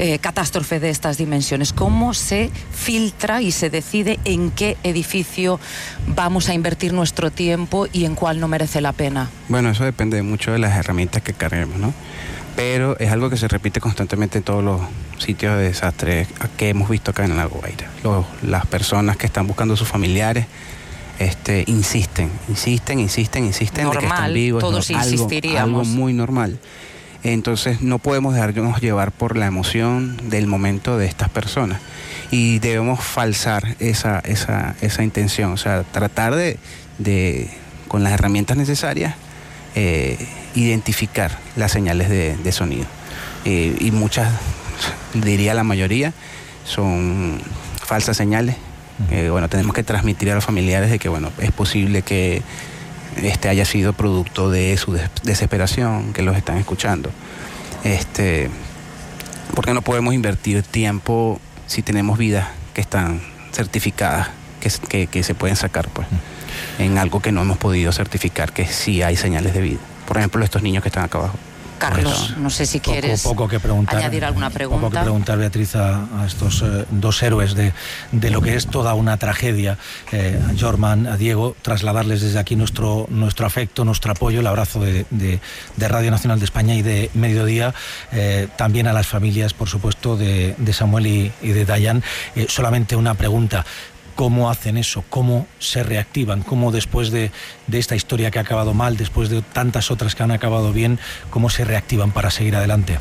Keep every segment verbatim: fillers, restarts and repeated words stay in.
eh, catástrofe de estas dimensiones? ¿Cómo se filtra y se decide en qué edificio vamos a invertir nuestro tiempo y en cuál no merece la pena? Bueno, eso depende mucho de las herramientas que carguemos, ¿no? Pero es algo que se repite constantemente en todos los sitios de desastre que hemos visto acá en La Guaira. Los, las personas que están buscando a sus familiares este, insisten, insisten, insisten, insisten normal, de que están vivos. Todos no, insistiríamos. Algo, algo muy normal. Entonces no podemos dejarnos llevar por la emoción del momento de estas personas y debemos falsar esa, esa, esa intención, o sea, tratar de, de con las herramientas necesarias, eh, identificar las señales de, de sonido. Eh, y muchas, diría la mayoría, son falsas señales. Eh, bueno, tenemos que transmitir a los familiares de que, bueno, es posible que este haya sido producto de su des- desesperación, que los están escuchando. Este, porque no podemos invertir tiempo si tenemos vidas que están certificadas, que, que, que se pueden sacar, pues, en algo que no hemos podido certificar, que sí hay señales de vida. Por ejemplo, estos niños que están acá abajo. Carlos, no sé si quieres poco, poco que preguntar, añadir alguna pregunta. Poco que preguntar, Beatriz, a, a estos eh, dos héroes de, de lo que es toda una tragedia. Eh, a Jorman, a Diego, trasladarles desde aquí nuestro, nuestro afecto, nuestro apoyo, el abrazo de, de, de Radio Nacional de España y de Mediodía. Eh, también a las familias, por supuesto, de, de Samuel y, y de Dayan. Eh, solamente una pregunta. ¿Cómo hacen eso? ¿Cómo se reactivan? ¿Cómo después de, de esta historia que ha acabado mal, después de tantas otras que han acabado bien, cómo se reactivan para seguir adelante?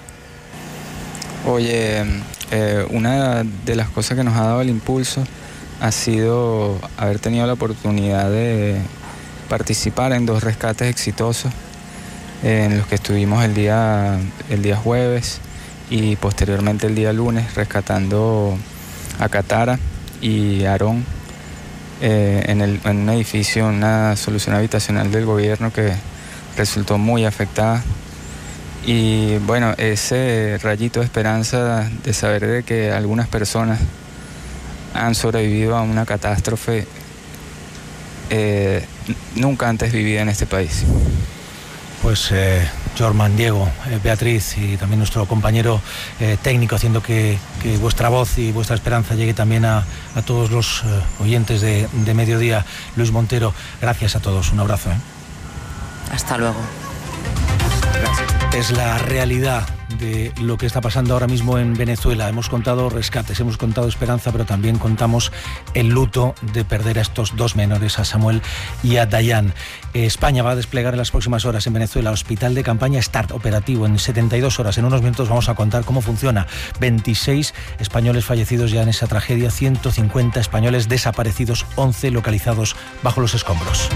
Oye, eh, una de las cosas que nos ha dado el impulso ha sido haber tenido la oportunidad de participar en dos rescates exitosos eh, en los que estuvimos el día, el día jueves y posteriormente el día lunes rescatando a Catara y Aarón eh, en, el, en un edificio, una solución habitacional del gobierno que resultó muy afectada. Y bueno, ese rayito de esperanza de saber de que algunas personas han sobrevivido a una catástrofe eh, nunca antes vivida en este país. Pues eh, Jorman, Diego, eh, Beatriz y también nuestro compañero eh, técnico haciendo que, que vuestra voz y vuestra esperanza llegue también a, a todos los eh, oyentes de, de Mediodía. Luis Montero, gracias a todos, un abrazo. ¿eh? Hasta luego. Gracias. Es la realidad de lo que está pasando ahora mismo en Venezuela. Hemos contado rescates, hemos contado esperanza, pero también contamos el luto de perder a estos dos menores, a Samuel y a Dayan. España va a desplegar en las próximas horas en Venezuela hospital de campaña START, operativo en setenta y dos horas. En unos minutos vamos a contar cómo funciona. veintiséis españoles fallecidos ya en esa tragedia, ciento cincuenta españoles desaparecidos, once localizados bajo los escombros.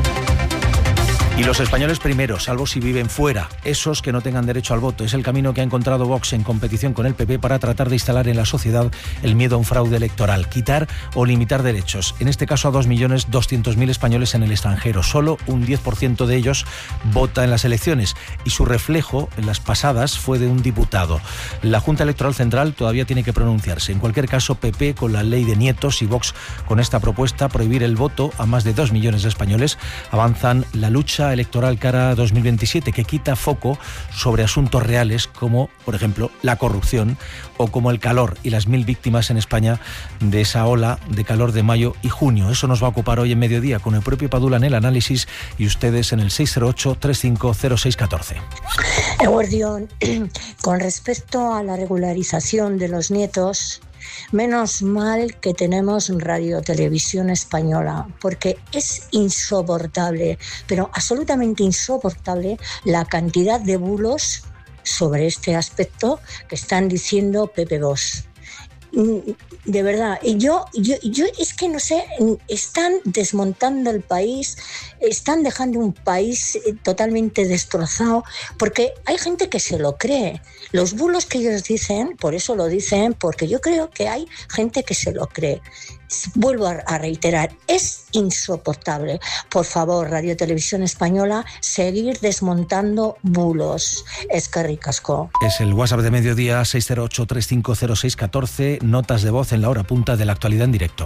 Y los españoles primero, salvo si viven fuera, esos que no tengan derecho al voto. Es el camino que ha encontrado Vox en competición con el P P para tratar de instalar en la sociedad el miedo a un fraude electoral, quitar o limitar derechos. En este caso a dos millones doscientos mil españoles en el extranjero. Solo un diez por ciento de ellos vota en las elecciones y su reflejo en las pasadas fue de un diputado. La Junta Electoral Central todavía tiene que pronunciarse. En cualquier caso, P P con la ley de nietos y Vox con esta propuesta, prohibir el voto a más de dos millones de españoles, avanzan la lucha electoral cara a dos mil veintisiete, que quita foco sobre asuntos reales como, por ejemplo, la corrupción o como el calor y las mil víctimas en España de esa ola de calor de mayo y junio. Eso nos va a ocupar hoy en Mediodía con el propio Padula en el análisis y ustedes en el seis cero ocho, treinta y cinco cero seis catorce. Eguardión, con respecto a la regularización de los nietos, menos mal que tenemos Radio Televisión Española, porque es insoportable, pero absolutamente insoportable la cantidad de bulos sobre este aspecto que están diciendo Pepe Bosch. De verdad, yo, yo, yo es que no sé, están desmontando el país, están dejando un país totalmente destrozado, porque hay gente que se lo cree. Los bulos que ellos dicen, por eso lo dicen, porque yo creo que hay gente que se lo cree. Vuelvo a reiterar, es insoportable. Por favor, Radio Televisión Española, seguir desmontando bulos. Es que ricasco. Es el WhatsApp de Mediodía, seis cero ocho, treinta y cinco cero seis catorce, notas de voz en la hora punta de la actualidad en directo.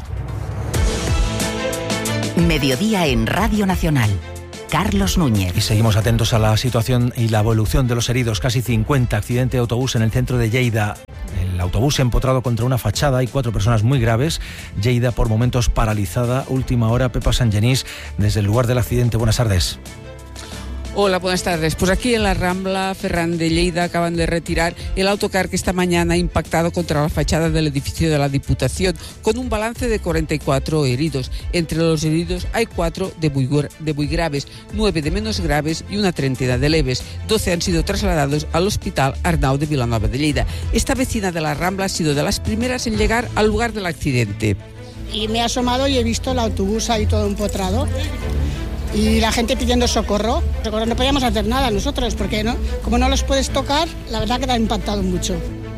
Mediodía en Radio Nacional. Carlos Núñez. Y seguimos atentos a la situación y la evolución de los heridos. Casi cincuenta, accidente de autobús en el centro de Lleida. El autobús se ha empotrado contra una fachada, hay cuatro personas muy graves. Lleida por momentos paralizada. Última hora, Pepa Sangenís, desde el lugar del accidente. Buenas tardes. Hola, buenas tardes. Pues aquí en la Rambla Ferran de Lleida acaban de retirar el autocar que esta mañana ha impactado contra la fachada del edificio de la Diputación, con un balance de cuarenta y cuatro heridos. Entre los heridos hay cuatro de muy, de muy graves, nueve de menos graves y una treintena de leves. doce han sido trasladados al Hospital Arnau de Vilanova de Lleida. Esta vecina de la Rambla ha sido de las primeras en llegar al lugar del accidente. Y me he asomado y he visto el autobús ahí todo empotrado. Y la gente pidiendo socorro. Socorro, no podíamos hacer nada nosotros, porque no, como no los puedes tocar, la verdad que te ha impactado mucho.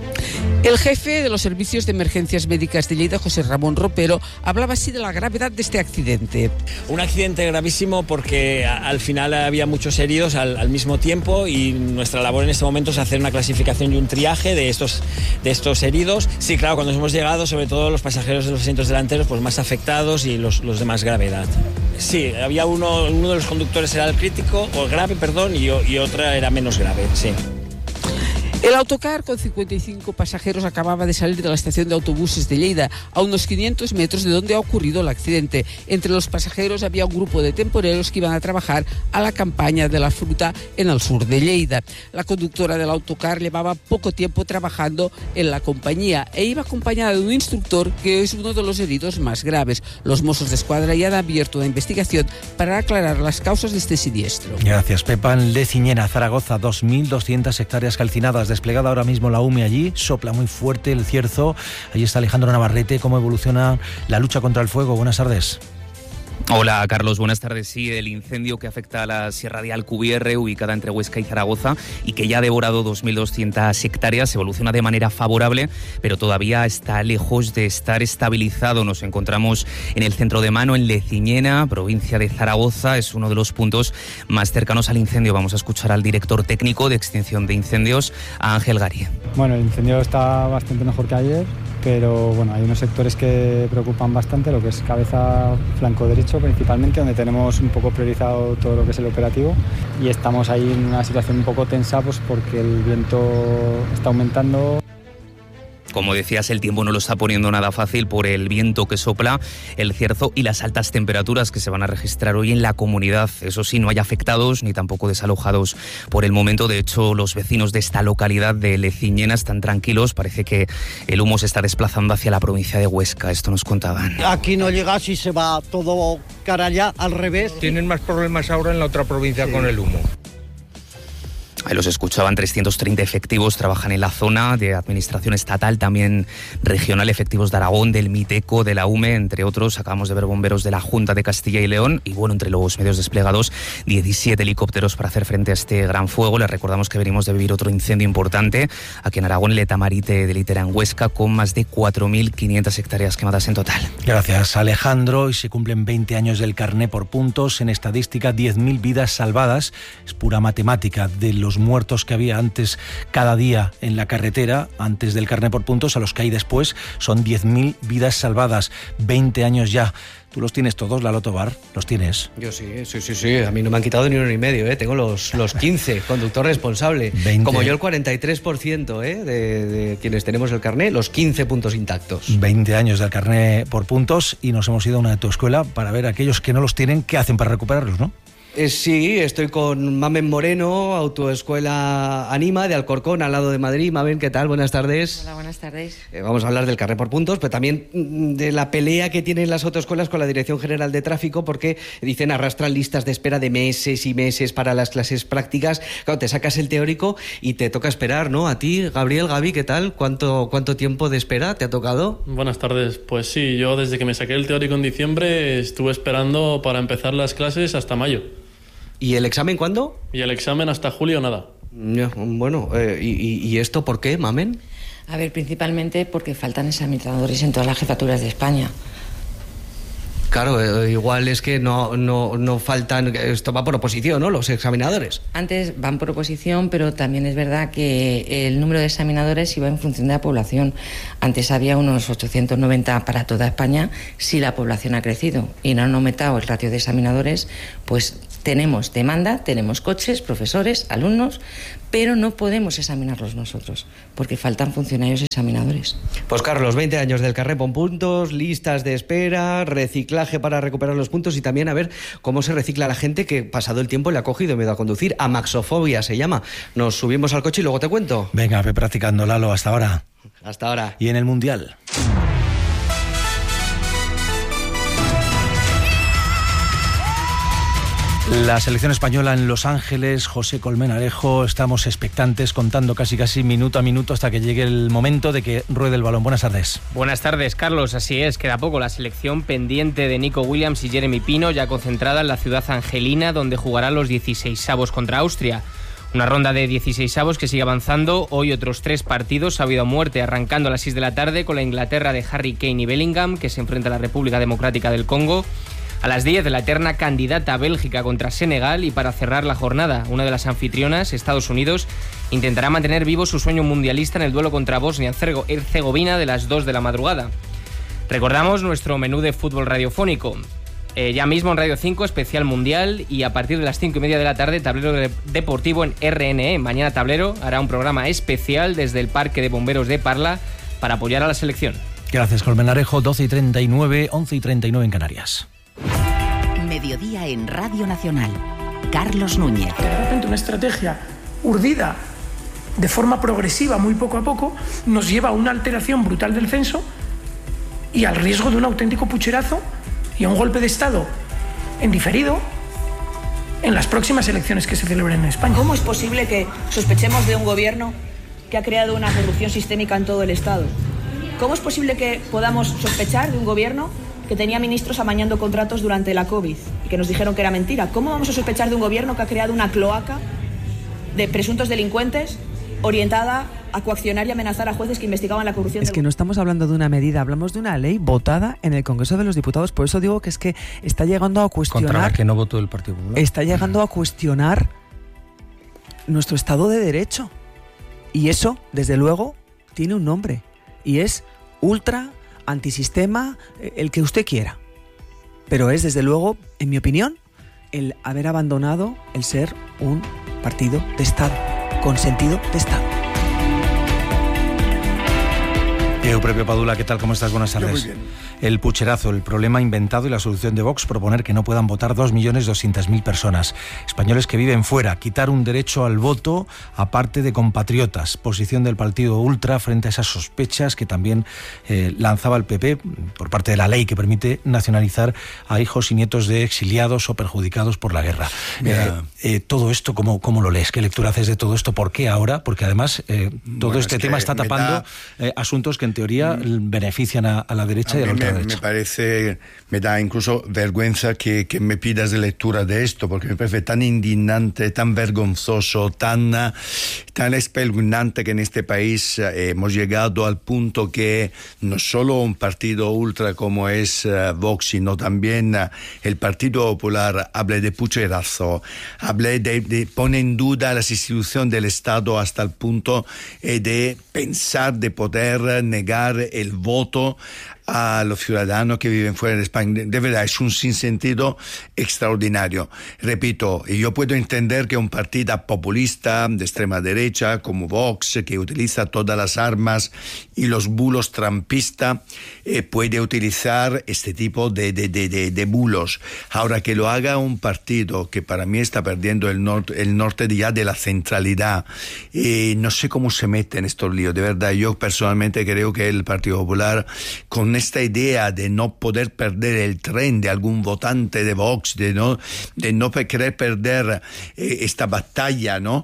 El jefe de los servicios de emergencias médicas de Lleida, José Ramón Ropero, hablaba así de la gravedad de este accidente. Un accidente gravísimo porque al final había muchos heridos al, al mismo tiempo y nuestra labor en este momento es hacer una clasificación y un triaje de estos, de estos heridos. Sí, claro, cuando hemos llegado, sobre todo los pasajeros de los asientos delanteros, pues más afectados y los, los de más gravedad. Sí, había uno, uno de los conductores era el crítico, o grave, perdón, y, y otra era menos grave, sí. El autocar con cincuenta y cinco pasajeros acababa de salir de la estación de autobuses de Lleida, a unos quinientos metros de donde ha ocurrido el accidente. Entre los pasajeros había un grupo de temporeros que iban a trabajar a la campaña de la fruta en el sur de Lleida. La conductora del autocar llevaba poco tiempo trabajando en la compañía e iba acompañada de un instructor que es uno de los heridos más graves. Los Mossos de Escuadra ya han abierto una investigación para aclarar las causas de este siniestro. Gracias, Pepa. En Leciñena, Zaragoza, dos mil doscientas hectáreas calcinadas. Desplegada ahora mismo la U M E allí, sopla muy fuerte el cierzo. Allí está Alejandro Navarrete. ¿Cómo evoluciona la lucha contra el fuego? Buenas tardes. Hola Carlos, buenas tardes. Sí, el incendio que afecta a la Sierra de Alcubierre, ubicada entre Huesca y Zaragoza, y que ya ha devorado dos mil doscientas hectáreas, evoluciona de manera favorable, pero todavía está lejos de estar estabilizado. Nos encontramos en el centro de mano, en Leciñena, provincia de Zaragoza. Es uno de los puntos más cercanos al incendio. Vamos a escuchar al director técnico de extinción de incendios, a Ángel Gari. Bueno, el incendio está bastante mejor que ayer, pero bueno, hay unos sectores que preocupan bastante, lo que es cabeza, flanco derecho principalmente, donde tenemos un poco priorizado todo lo que es el operativo, y estamos ahí en una situación un poco tensa pues porque el viento está aumentando. Como decías, el tiempo no lo está poniendo nada fácil por el viento que sopla, el cierzo y las altas temperaturas que se van a registrar hoy en la comunidad. Eso sí, no hay afectados ni tampoco desalojados por el momento. De hecho, los vecinos de esta localidad de Leciñena están tranquilos. Parece que el humo se está desplazando hacia la provincia de Huesca. Esto nos contaban. Aquí no llega, si se va todo cara allá, al revés. Tienen más problemas ahora en la otra provincia, sí, con el humo. Ahí los escuchaban, trescientos treinta efectivos trabajan en la zona de administración estatal, también regional, efectivos de Aragón, del Miteco, de la U M E, entre otros. Acabamos de ver bomberos de la Junta de Castilla y León y, bueno, entre los medios desplegados, diecisiete helicópteros para hacer frente a este gran fuego. Les recordamos que venimos de vivir otro incendio importante aquí en Aragón, el Etamarite de Litera en Huesca, con más de cuatro mil quinientas hectáreas quemadas en total. Gracias, Alejandro. Y se cumplen veinte años del carné por puntos. En estadística, diez mil vidas salvadas. Es pura matemática de los muertos que había antes cada día en la carretera, antes del carné por puntos, a los que hay después. Son diez mil vidas salvadas. veinte años ya. ¿Tú los tienes todos, Lalo Tobar? ¿Los tienes? Yo sí, sí, sí, sí. A mí no me han quitado ni uno y medio, ¿eh? Tengo los, los quince, conductor responsable. veinte. Como yo el cuarenta y tres por ciento ¿eh? de, de quienes tenemos el carné, los quince puntos intactos. veinte años del carné por puntos y nos hemos ido a una de tu escuela para ver a aquellos que no los tienen, qué hacen para recuperarlos, ¿no? Eh, sí, estoy con Mamen Moreno, Autoescuela Anima, de Alcorcón, al lado de Madrid. Mamen, ¿qué tal? Buenas tardes. Hola, buenas tardes. Eh, vamos a hablar del carné por puntos, pero también de la pelea que tienen las autoescuelas con la Dirección General de Tráfico, porque dicen arrastran listas de espera de meses y meses para las clases prácticas. Claro, te sacas el teórico y te toca esperar, ¿no? A ti, Gabriel, Gaby, ¿qué tal? ¿Cuánto, cuánto tiempo de espera te ha tocado? Buenas tardes. Pues sí, yo desde que me saqué el teórico en diciembre estuve esperando para empezar las clases hasta mayo. ¿Y el examen cuándo? Y el examen hasta julio nada. Bueno, eh, y, ¿y esto por qué, Mamen? A ver, principalmente porque faltan examinadores en todas las jefaturas de España. Claro, eh, igual es que no, no, no faltan, esto va por oposición, ¿no? Los examinadores. Antes van por oposición, pero también es verdad que el número de examinadores iba en función de la población. Antes había unos ochocientos noventa para toda España. Si la población ha crecido y no han aumentado el ratio de examinadores, pues Tenemos demanda, tenemos coches, profesores, alumnos, pero no podemos examinarlos nosotros, porque faltan funcionarios examinadores. Pues Carlos, veinte años del carré pon puntos, listas de espera, reciclaje para recuperar los puntos y también a ver cómo se recicla la gente que pasado el tiempo le ha cogido miedo a conducir. Amaxofobia se llama. Nos subimos al coche y luego te cuento. Venga, ve practicando, Lalo, hasta ahora. Hasta ahora. Y en el Mundial. La selección española en Los Ángeles, José Colmenarejo, estamos expectantes, contando casi casi minuto a minuto hasta que llegue el momento de que ruede el balón. Buenas tardes. Buenas tardes, Carlos. Así es, queda poco. La selección pendiente de Nico Williams y Jeremy Pino, ya concentrada en la ciudad angelina, donde jugarán los dieciseisavos contra Austria. Una ronda de dieciseisavos que sigue avanzando. Hoy otros tres partidos ha habido muerte, arrancando a las seis de la tarde con la Inglaterra de Harry Kane y Bellingham, que se enfrenta a la República Democrática del Congo. A las diez, la eterna candidata Bélgica contra Senegal, y para cerrar la jornada, una de las anfitrionas, Estados Unidos, intentará mantener vivo su sueño mundialista en el duelo contra Bosnia-Herzegovina de las dos de la madrugada. Recordamos nuestro menú de fútbol radiofónico. Eh, ya mismo en Radio cinco, especial mundial, y a partir de las cinco y media de la tarde, Tablero de- Deportivo en R N E. Mañana Tablero hará un programa especial desde el Parque de Bomberos de Parla para apoyar a la selección. Gracias, Colmenarejo. doce y treinta y nueve, once y treinta y nueve en Canarias. Mediodía en Radio Nacional. Carlos Núñez. De repente una estrategia urdida de forma progresiva, muy poco a poco, nos lleva a una alteración brutal del censo y al riesgo de un auténtico pucherazo y a un golpe de Estado en diferido en las próximas elecciones que se celebren en España. ¿Cómo es posible que sospechemos de un gobierno que ha creado una corrupción sistémica en todo el Estado? ¿Cómo es posible que podamos sospechar de un gobierno que tenía ministros amañando contratos durante la COVID y que nos dijeron que era mentira? ¿Cómo vamos a sospechar de un gobierno que ha creado una cloaca de presuntos delincuentes orientada a coaccionar y amenazar a jueces que investigaban la corrupción? Es que no estamos hablando de una medida, hablamos de una ley votada en el Congreso de los Diputados. Por eso digo que es que está llegando a cuestionar... Contra la que no votó el Partido Popular. Está llegando a cuestionar nuestro Estado de Derecho. Y eso, desde luego, tiene un nombre. Y es ultra... antisistema, el que usted quiera. Pero es, desde luego, en mi opinión, el haber abandonado el ser un partido de Estado, con sentido de Estado. Eupropio Padula, ¿qué tal? ¿Cómo estás? Buenas tardes. Yo muy bien. El pucherazo, el problema inventado y la solución de Vox, proponer que no puedan votar dos millones doscientas mil personas. Españoles que viven fuera, quitar un derecho al voto aparte de compatriotas. Posición del partido ultra frente a esas sospechas que también eh, lanzaba el P P por parte de la ley que permite nacionalizar a hijos y nietos de exiliados o perjudicados por la guerra. Eh, eh, todo esto, ¿cómo, ¿cómo lo lees? ¿Qué lectura haces de todo esto? ¿Por qué ahora? Porque además eh, todo Bueno, este es tema que está me tapando da- eh, asuntos que en teoría mm. benefician a, a la derecha y a la A mí me, ultraderecha. me parece, me da incluso vergüenza que, que me pidas lectura de esto, porque me parece tan indignante, tan vergonzoso, tan, uh, tan espeluznante que en este país uh, hemos llegado al punto que no solo un partido ultra como es uh, Vox, sino también uh, el Partido Popular hable de pucherazo, hable de, de pone en duda las instituciones del Estado hasta el punto eh, de pensar de poder negar el voto a los ciudadanos que viven fuera de España. De verdad, es un sinsentido extraordinario. Repito, yo puedo entender que un partido populista de extrema derecha como Vox, que utiliza todas las armas y los bulos trampistas, eh, puede utilizar este tipo de, de, de, de, de bulos. Ahora, que lo haga un partido que para mí está perdiendo el, nor el norte ya de la centralidad, eh, no sé cómo se mete en estos líos. De verdad, yo personalmente creo que el Partido Popular, con esta idea de no poder perder el tren de algún votante de Vox, de no, de no querer perder eh, esta batalla, ¿no?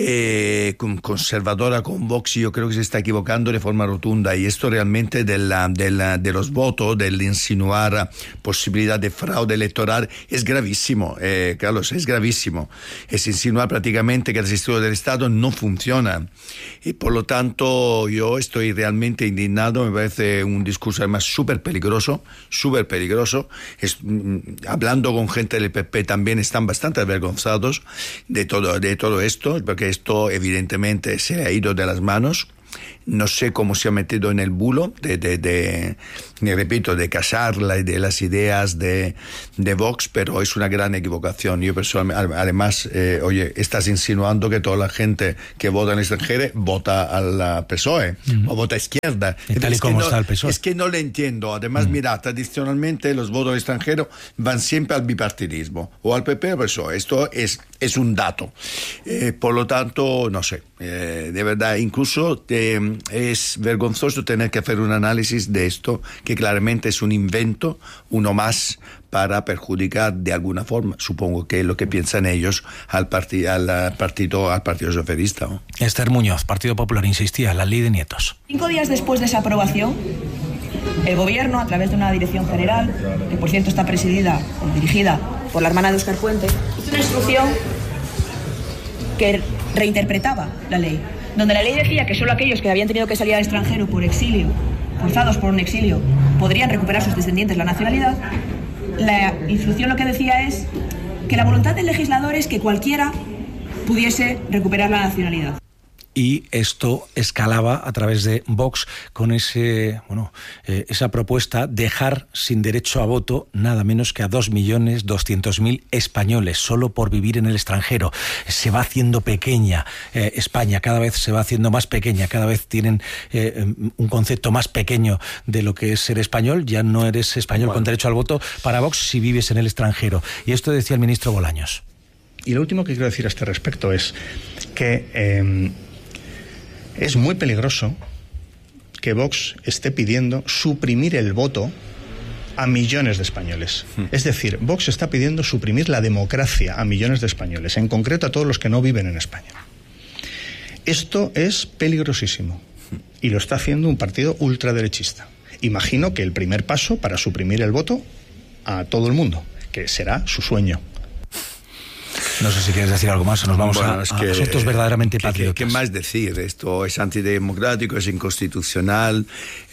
Eh, conservadora con Vox, yo creo que se está equivocando de forma rotunda, y esto realmente de, la, de, la, de los votos, del insinuar posibilidad de fraude electoral, es gravísimo, eh, Carlos, es gravísimo. Es insinuar prácticamente que el sistema del Estado no funciona, y por lo tanto yo estoy realmente indignado. Me parece un discurso además súper peligroso, súper peligroso. Es, mm, hablando con gente del P P también están bastante avergonzados de todo, de todo esto, porque esto evidentemente se ha ido de las manos. no sé cómo se ha metido en el bulo de, de, de, de repito, de casarla y de las ideas de, de Vox, pero es una gran equivocación. Yo personalmente, además, eh, oye, estás insinuando que toda la gente que vota en el extranjero vota a la P S O E mm. o vota a izquierda. ¿Y tal y como no, está el P S O E? Es que no le entiendo. Además, mm. mira, tradicionalmente los votos extranjeros van siempre al bipartidismo, o al P P o al P S O E. Esto es, es un dato. Eh, por lo tanto, no sé, eh, de verdad, incluso eh, es vergonzoso tener que hacer un análisis de esto, que claramente es un invento, uno más, para perjudicar de alguna forma, supongo que es lo que piensan ellos, al, parti al partido al partido socialista, ¿no? Esther Muñoz, Partido Popular, insistía, la ley de nietos. Cinco días después de esa aprobación, el Gobierno, a través de una dirección general, que por cierto está presidida o dirigida por la hermana de Óscar Puente, hizo una instrucción que reinterpretaba la ley, donde la ley decía que solo aquellos que habían tenido que salir al extranjero por exilio, forzados por un exilio, podrían recuperar sus descendientes la nacionalidad. La instrucción lo que decía es que la voluntad del legislador es que cualquiera pudiese recuperar la nacionalidad. Y esto escalaba a través de Vox con ese, bueno, eh, esa propuesta, dejar sin derecho a voto nada menos que a dos millones doscientos mil españoles, solo por vivir en el extranjero. Se va haciendo pequeña eh, España, cada vez se va haciendo más pequeña, cada vez tienen eh, un concepto más pequeño de lo que es ser español. Ya no eres español bueno. con derecho al voto para Vox si vives en el extranjero. Y esto decía el ministro Bolaños. Y lo último que quiero decir a este respecto es que Eh, es muy peligroso que Vox esté pidiendo suprimir el voto a millones de españoles. Hmm. Es decir, Vox está pidiendo suprimir la democracia a millones de españoles, en concreto a todos los que no viven en España. Esto es peligrosísimo y lo está haciendo un partido ultraderechista. Imagino que el primer paso para suprimir el voto a todo el mundo, que será su sueño. No sé si quieres decir algo más o nos vamos bueno, a, es que, a asuntos verdaderamente que, patriotas. ¿Qué más decir? Esto es antidemocrático, es inconstitucional,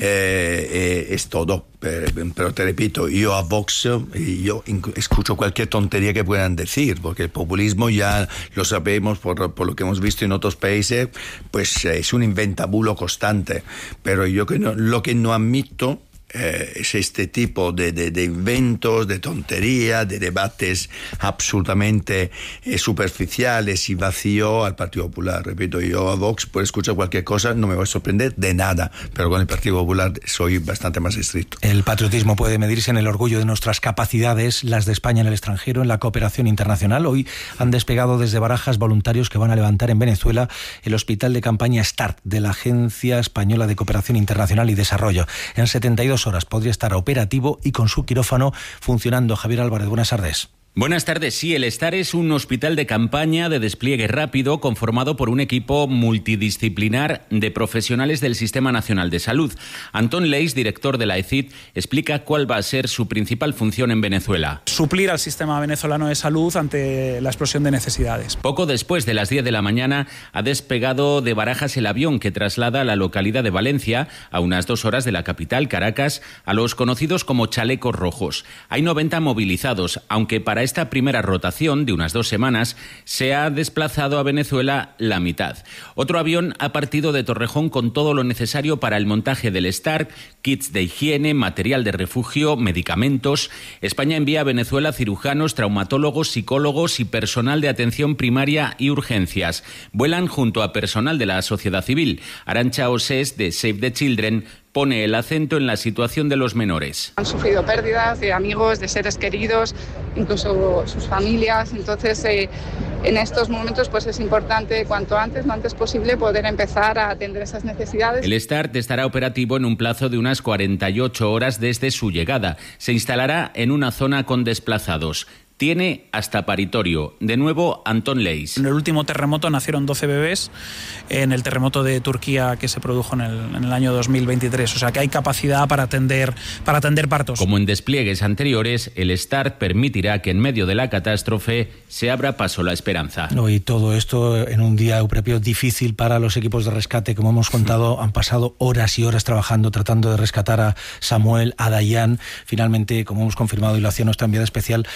eh, eh, es todo. Pero, pero te repito, yo a Vox yo escucho cualquier tontería que puedan decir, porque el populismo ya lo sabemos por, por lo que hemos visto en otros países, pues es un inventabulo constante. Pero yo que no, lo que no admito Eh, es este tipo de, de, de inventos, de tonterías, de debates absolutamente eh, superficiales y vacíos al Partido Popular. Repito, yo a Vox puedo escuchar cualquier cosa, no me va a sorprender de nada, pero con el Partido Popular soy bastante más estricto. El patriotismo puede medirse en el orgullo de nuestras capacidades, las de España en el extranjero, en la cooperación internacional. Hoy han despegado desde Barajas voluntarios que van a levantar en Venezuela el hospital de campaña START de la Agencia Española de Cooperación Internacional y Desarrollo. En setenta y dos horas podría estar operativo y con su quirófano funcionando. Javier Álvarez, buenas tardes. Buenas tardes. Sí, el START es un hospital de campaña de despliegue rápido conformado por un equipo multidisciplinar de profesionales del Sistema Nacional de Salud. Antón Leis, director de la E C I D, explica cuál va a ser su principal función en Venezuela. Suplir al sistema venezolano de salud ante la explosión de necesidades. Poco después de las diez de la mañana ha despegado de Barajas el avión que traslada a la localidad de Valencia, a unas dos horas de la capital, Caracas, a los conocidos como chalecos rojos. Hay noventa movilizados, aunque para esta primera rotación de unas dos semanas se ha desplazado a Venezuela la mitad. Otro avión ha partido de Torrejón con todo lo necesario para el montaje del START, kits de higiene, material de refugio, medicamentos. España envía a Venezuela cirujanos, traumatólogos, psicólogos y personal de atención primaria y urgencias. Vuelan junto a personal de la sociedad civil. Arantxa Osés, de Save the Children, pone el acento en la situación de los menores. Han sufrido pérdidas de amigos, de seres queridos, incluso sus familias. Entonces, eh, en estos momentos pues es importante, cuanto antes, lo antes posible, poder empezar a atender esas necesidades. El START estará operativo en un plazo de unas cuarenta y ocho horas desde su llegada. Se instalará en una zona con desplazados. Tiene hasta paritorio. De nuevo, Antón Leis. En el último terremoto nacieron doce bebés, en el terremoto de Turquía que se produjo en el, en el año dos mil veintitrés. O sea que hay capacidad para atender, para atender partos. Como en despliegues anteriores, el START permitirá que en medio de la catástrofe se abra paso la esperanza. No, y todo esto en un día propio difícil para los equipos de rescate. Como hemos contado, han pasado horas y horas trabajando, tratando de rescatar a Samuel, a Dayan. Finalmente, como hemos confirmado y lo hacía nuestra enviada especial, eh,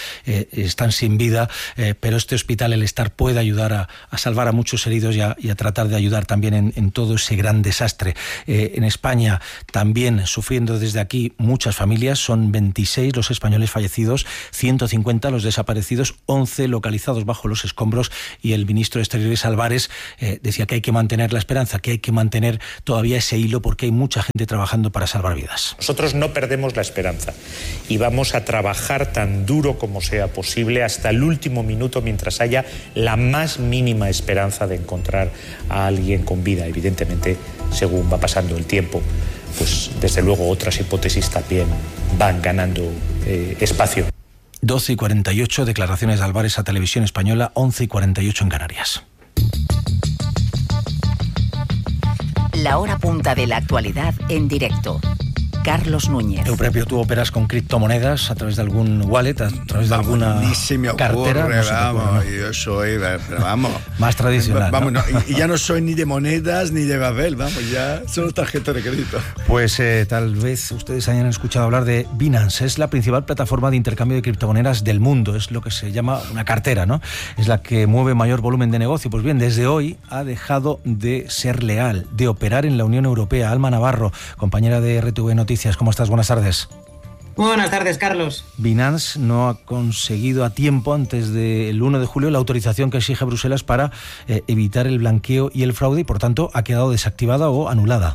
están sin vida, eh, pero este hospital, el Star, puede ayudar a, a salvar a muchos heridos y a, y a tratar de ayudar también en, en todo ese gran desastre. Eh, en España también sufriendo desde aquí muchas familias, son veintiséis los españoles fallecidos, ciento cincuenta los desaparecidos, once localizados bajo los escombros, y el ministro de Exteriores, Álvarez, eh, decía que hay que mantener la esperanza, que hay que mantener todavía ese hilo porque hay mucha gente trabajando para salvar vidas. Nosotros no perdemos la esperanza y vamos a trabajar tan duro como sea posible hasta el último minuto mientras haya la más mínima esperanza de encontrar a alguien con vida. Evidentemente, según va pasando el tiempo, pues desde luego otras hipótesis también van ganando eh, espacio. doce y cuarenta y ocho, declaraciones de Álvarez a Televisión Española, once y cuarenta y ocho en Canarias. La hora punta de la actualidad en directo. Carlos Núñez. Eupropio, tú operas con criptomonedas a través de algún wallet, a través de alguna ni se me ocurre, cartera. No vamos, ocurre, ¿no? Yo soy, pero vamos. Más tradicional. Vamos, ¿no? No, y, y ya no soy ni de monedas ni de papel, vamos, ya solo tarjeta de crédito. Pues eh, tal vez ustedes hayan escuchado hablar de Binance. Es la principal plataforma de intercambio de criptomonedas del mundo. Es lo que se llama una cartera, ¿no? Es la que mueve mayor volumen de negocio. Pues bien, desde hoy ha dejado de ser legal, de operar en la Unión Europea. Alma Navarro, compañera de R T V Noticias, ¿cómo estás? Buenas tardes. Muy buenas tardes, Carlos. Binance no ha conseguido a tiempo, antes del uno de julio, la autorización que exige Bruselas para eh, evitar el blanqueo y el fraude, y por tanto ha quedado desactivada o anulada.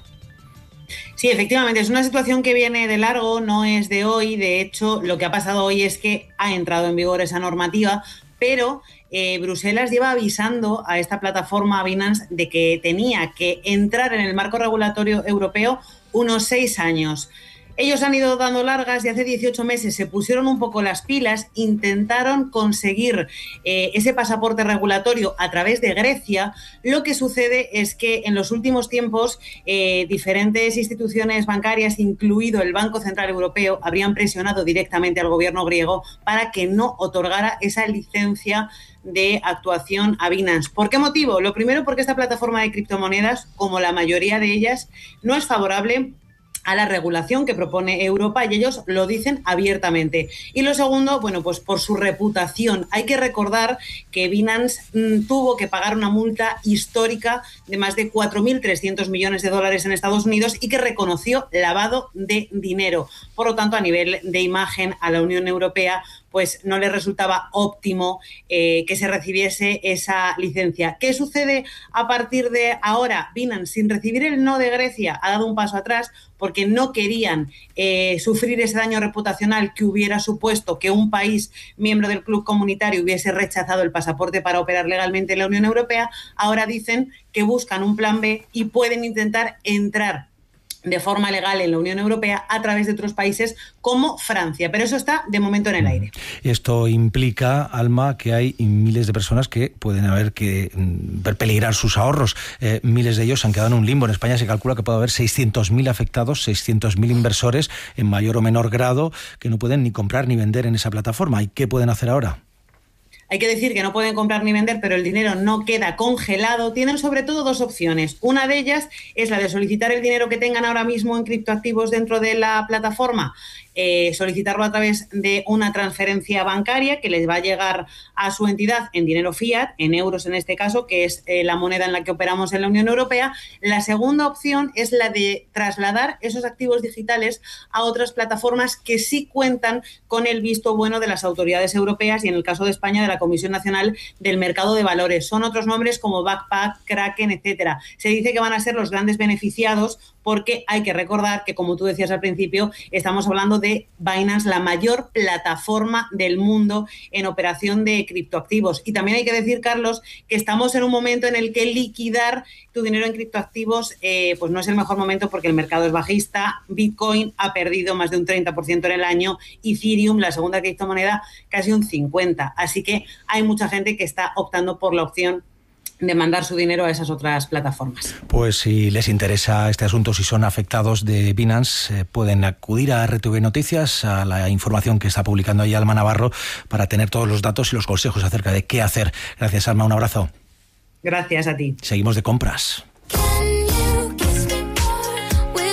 Sí, efectivamente, es una situación que viene de largo, no es de hoy. De hecho, lo que ha pasado hoy es que ha entrado en vigor esa normativa, pero eh, Bruselas lleva avisando a esta plataforma, a Binance, de que tenía que entrar en el marco regulatorio europeo unos seis años. Ellos han ido dando largas y hace dieciocho meses se pusieron un poco las pilas, intentaron conseguir eh, ese pasaporte regulatorio a través de Grecia. Lo que sucede es que en los últimos tiempos eh, diferentes instituciones bancarias, incluido el Banco Central Europeo, habrían presionado directamente al gobierno griego para que no otorgara esa licencia de actuación a Binance. ¿Por qué motivo? Lo primero, porque esta plataforma de criptomonedas, como la mayoría de ellas, no es favorable a la regulación que propone Europa, y ellos lo dicen abiertamente. Y lo segundo, bueno, pues por su reputación. Hay que recordar que Binance mmm, tuvo que pagar una multa histórica de más de cuatro mil trescientos millones de dólares en Estados Unidos y que reconoció lavado de dinero. Por lo tanto, a nivel de imagen a la Unión Europea, pues no le resultaba óptimo eh, que se recibiese esa licencia. ¿Qué sucede a partir de ahora? Binance, sin recibir el no de Grecia, ha dado un paso atrás porque no querían eh, sufrir ese daño reputacional que hubiera supuesto que un país miembro del club comunitario hubiese rechazado el pasaporte para operar legalmente en la Unión Europea. Ahora dicen que buscan un plan B y pueden intentar entrar de forma legal en la Unión Europea a través de otros países como Francia, pero eso está de momento en el aire. Esto implica, Alma, que hay miles de personas que pueden haber que ver peligrar sus ahorros. Eh, miles de ellos han quedado en un limbo. En España se calcula que puede haber seiscientos mil afectados, seiscientos mil inversores en mayor o menor grado que no pueden ni comprar ni vender en esa plataforma. ¿Y qué pueden hacer ahora? Hay que decir que no pueden comprar ni vender, pero el dinero no queda congelado. Tienen sobre todo dos opciones. Una de ellas es la de solicitar el dinero que tengan ahora mismo en criptoactivos dentro de la plataforma, eh, solicitarlo a través de una transferencia bancaria que les va a llegar a su entidad en dinero fiat, en euros en este caso, que es eh, la moneda en la que operamos en la Unión Europea. La segunda opción es la de trasladar esos activos digitales a otras plataformas que sí cuentan con el visto bueno de las autoridades europeas y, en el caso de España, de la Comisión Nacional del Mercado de Valores. Son otros nombres como Backpack, Kraken, etcétera. Se dice que van a ser los grandes beneficiados porque hay que recordar que, como tú decías al principio, estamos hablando de Binance, la mayor plataforma del mundo en operación de criptoactivos. Y también hay que decir, Carlos, que estamos en un momento en el que liquidar tu dinero en criptoactivos eh, pues no es el mejor momento porque el mercado es bajista. Bitcoin ha perdido más de un treinta por ciento en el año, Ethereum, la segunda criptomoneda, casi un cincuenta por ciento. Así que hay mucha gente que está optando por la opción de mandar su dinero a esas otras plataformas. Pues si les interesa este asunto, si son afectados de Binance, eh, pueden acudir a R T V Noticias, a la información que está publicando ahí Alma Navarro, para tener todos los datos y los consejos acerca de qué hacer. Gracias, Alma, un abrazo. Gracias a ti. Seguimos de compras. De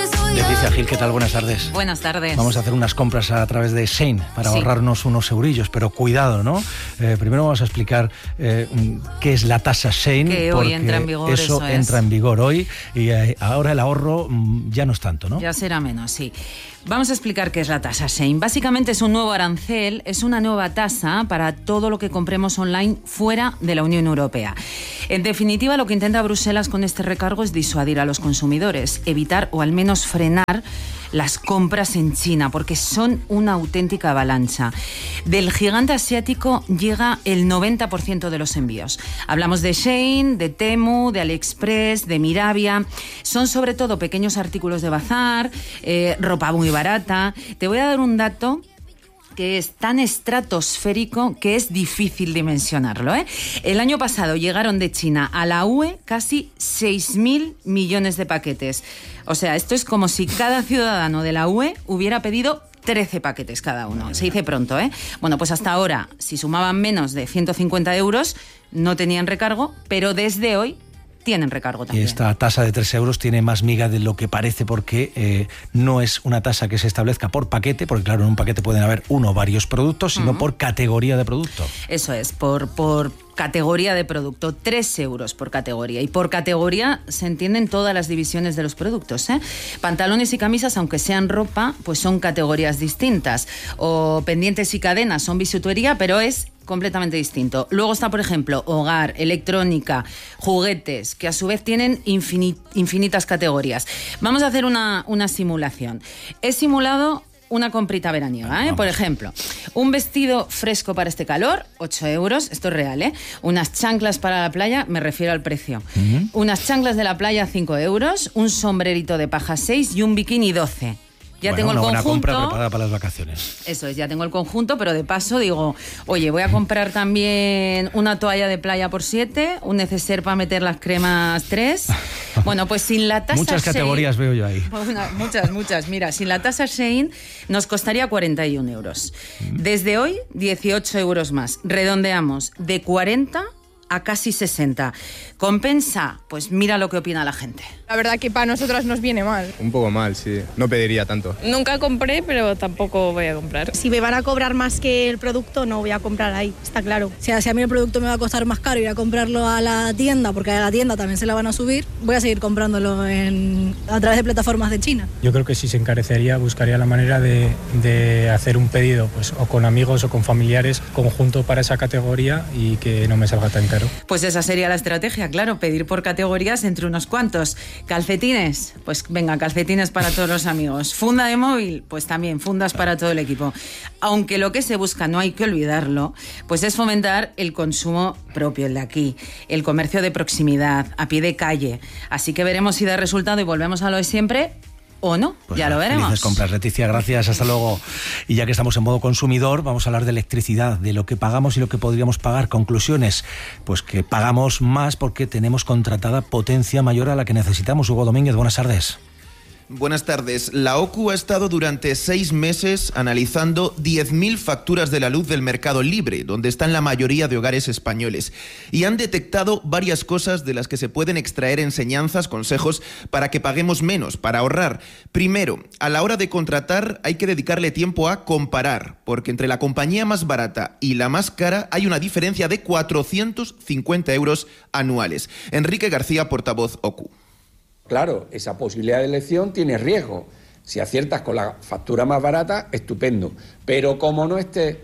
Leticia Gil, ¿qué tal? Buenas tardes. Buenas tardes. Vamos a hacer unas compras a través de Shein para sí. ahorrarnos unos eurillos, pero cuidado, ¿no? Eh, primero vamos a explicar eh, qué es la tasa Shein, que hoy entra en vigor, eso, eso entra es. en vigor hoy y eh, ahora el ahorro mm, ya no es tanto, ¿no? Ya será menos, sí. Vamos a explicar qué es la tasa Shein. Básicamente es un nuevo arancel, es una nueva tasa para todo lo que compremos online fuera de la Unión Europea. En definitiva, lo que intenta Bruselas con este recargo es disuadir a los consumidores, evitar o al menos frenar las compras en China, porque son una auténtica avalancha. Del gigante asiático llega el noventa por ciento de los envíos. Hablamos de Shein, de Temu, de AliExpress, de Mirabia. Son sobre todo pequeños artículos de bazar, eh, ropa muy barata. Te voy a dar un dato que es tan estratosférico que es difícil dimensionarlo, ¿eh? El año pasado llegaron de China a la U E casi seis mil millones de paquetes. O sea, esto es como si cada ciudadano de la U E hubiera pedido trece paquetes cada uno. Se dice pronto, ¿eh? Bueno, pues hasta ahora, si sumaban menos de ciento cincuenta euros, no tenían recargo, pero desde hoy tienen recargo también. Y esta tasa de tres euros tiene más miga de lo que parece porque eh, no es una tasa que se establezca por paquete, porque claro, en un paquete pueden haber uno o varios productos, sino uh-huh. por categoría de producto. Eso es, por... por categoría de producto, tres euros por categoría. Y por categoría se entienden todas las divisiones de los productos, ¿eh? Pantalones y camisas, aunque sean ropa, pues son categorías distintas. O pendientes y cadenas son bisutería, pero es completamente distinto. Luego está, por ejemplo, hogar, electrónica, juguetes, que a su vez tienen infinit- infinitas categorías. Vamos a hacer una, una simulación. He simulado una comprita veraniega, ¿eh? Por ejemplo, un vestido fresco para este calor, ocho euros, esto es real, ¿eh? Unas chanclas para la playa, me refiero al precio. Uh-huh. Unas chanclas de la playa, cinco euros, un sombrerito de paja, seis y un bikini, doce. Ya bueno, tengo el una conjunto. Buena compra preparada para las vacaciones. Eso es, ya tengo el conjunto, pero de paso digo, oye, voy a comprar también una toalla de playa por siete, un neceser para meter las cremas tres. Bueno, pues sin la tasa muchas Shein, categorías veo yo ahí. Bueno, muchas, muchas. Mira, sin la tasa Shein nos costaría cuarenta y un euros. Desde hoy, dieciocho euros más. Redondeamos de cuarenta a casi sesenta. ¿Compensa? Pues mira lo que opina la gente. La verdad que para nosotras nos viene mal. Un poco mal, sí. No pediría tanto. Nunca compré, pero tampoco voy a comprar. Si me van a cobrar más que el producto, no voy a comprar ahí, está claro. O sea, si a mí el producto me va a costar más caro ir a comprarlo a la tienda, porque a la tienda también se la van a subir, voy a seguir comprándolo en, a través de plataformas de China. Yo creo que si se encarecería, buscaría la manera de, de hacer un pedido, pues o con amigos o con familiares, conjunto para esa categoría y que no me salga tan caro. Pues esa sería la estrategia, claro, pedir por categorías entre unos cuantos. ¿Calcetines? Pues venga, calcetines para todos los amigos. ¿Funda de móvil? Pues también, fundas para todo el equipo. Aunque lo que se busca, no hay que olvidarlo, pues es fomentar el consumo propio, el de aquí, el comercio de proximidad, a pie de calle. Así que veremos si da resultado y volvemos a lo de siempre. ¿O no? Pues ya lo veremos. Felices compras, Leticia, gracias, hasta luego. Y ya que estamos en modo consumidor, vamos a hablar de electricidad, de lo que pagamos y lo que podríamos pagar. Conclusiones, pues que pagamos más porque tenemos contratada potencia mayor a la que necesitamos. Hugo Domínguez, buenas tardes. Buenas tardes. La O C U ha estado durante seis meses analizando diez mil facturas de la luz del mercado libre, donde están la mayoría de hogares españoles, y han detectado varias cosas de las que se pueden extraer enseñanzas, consejos para que paguemos menos, para ahorrar. Primero, a la hora de contratar hay que dedicarle tiempo a comparar, porque entre la compañía más barata y la más cara hay una diferencia de cuatrocientos cincuenta euros anuales. Enrique García, portavoz O C U. Claro, esa posibilidad de elección tiene riesgo. Si aciertas con la factura más barata, estupendo. Pero como no estés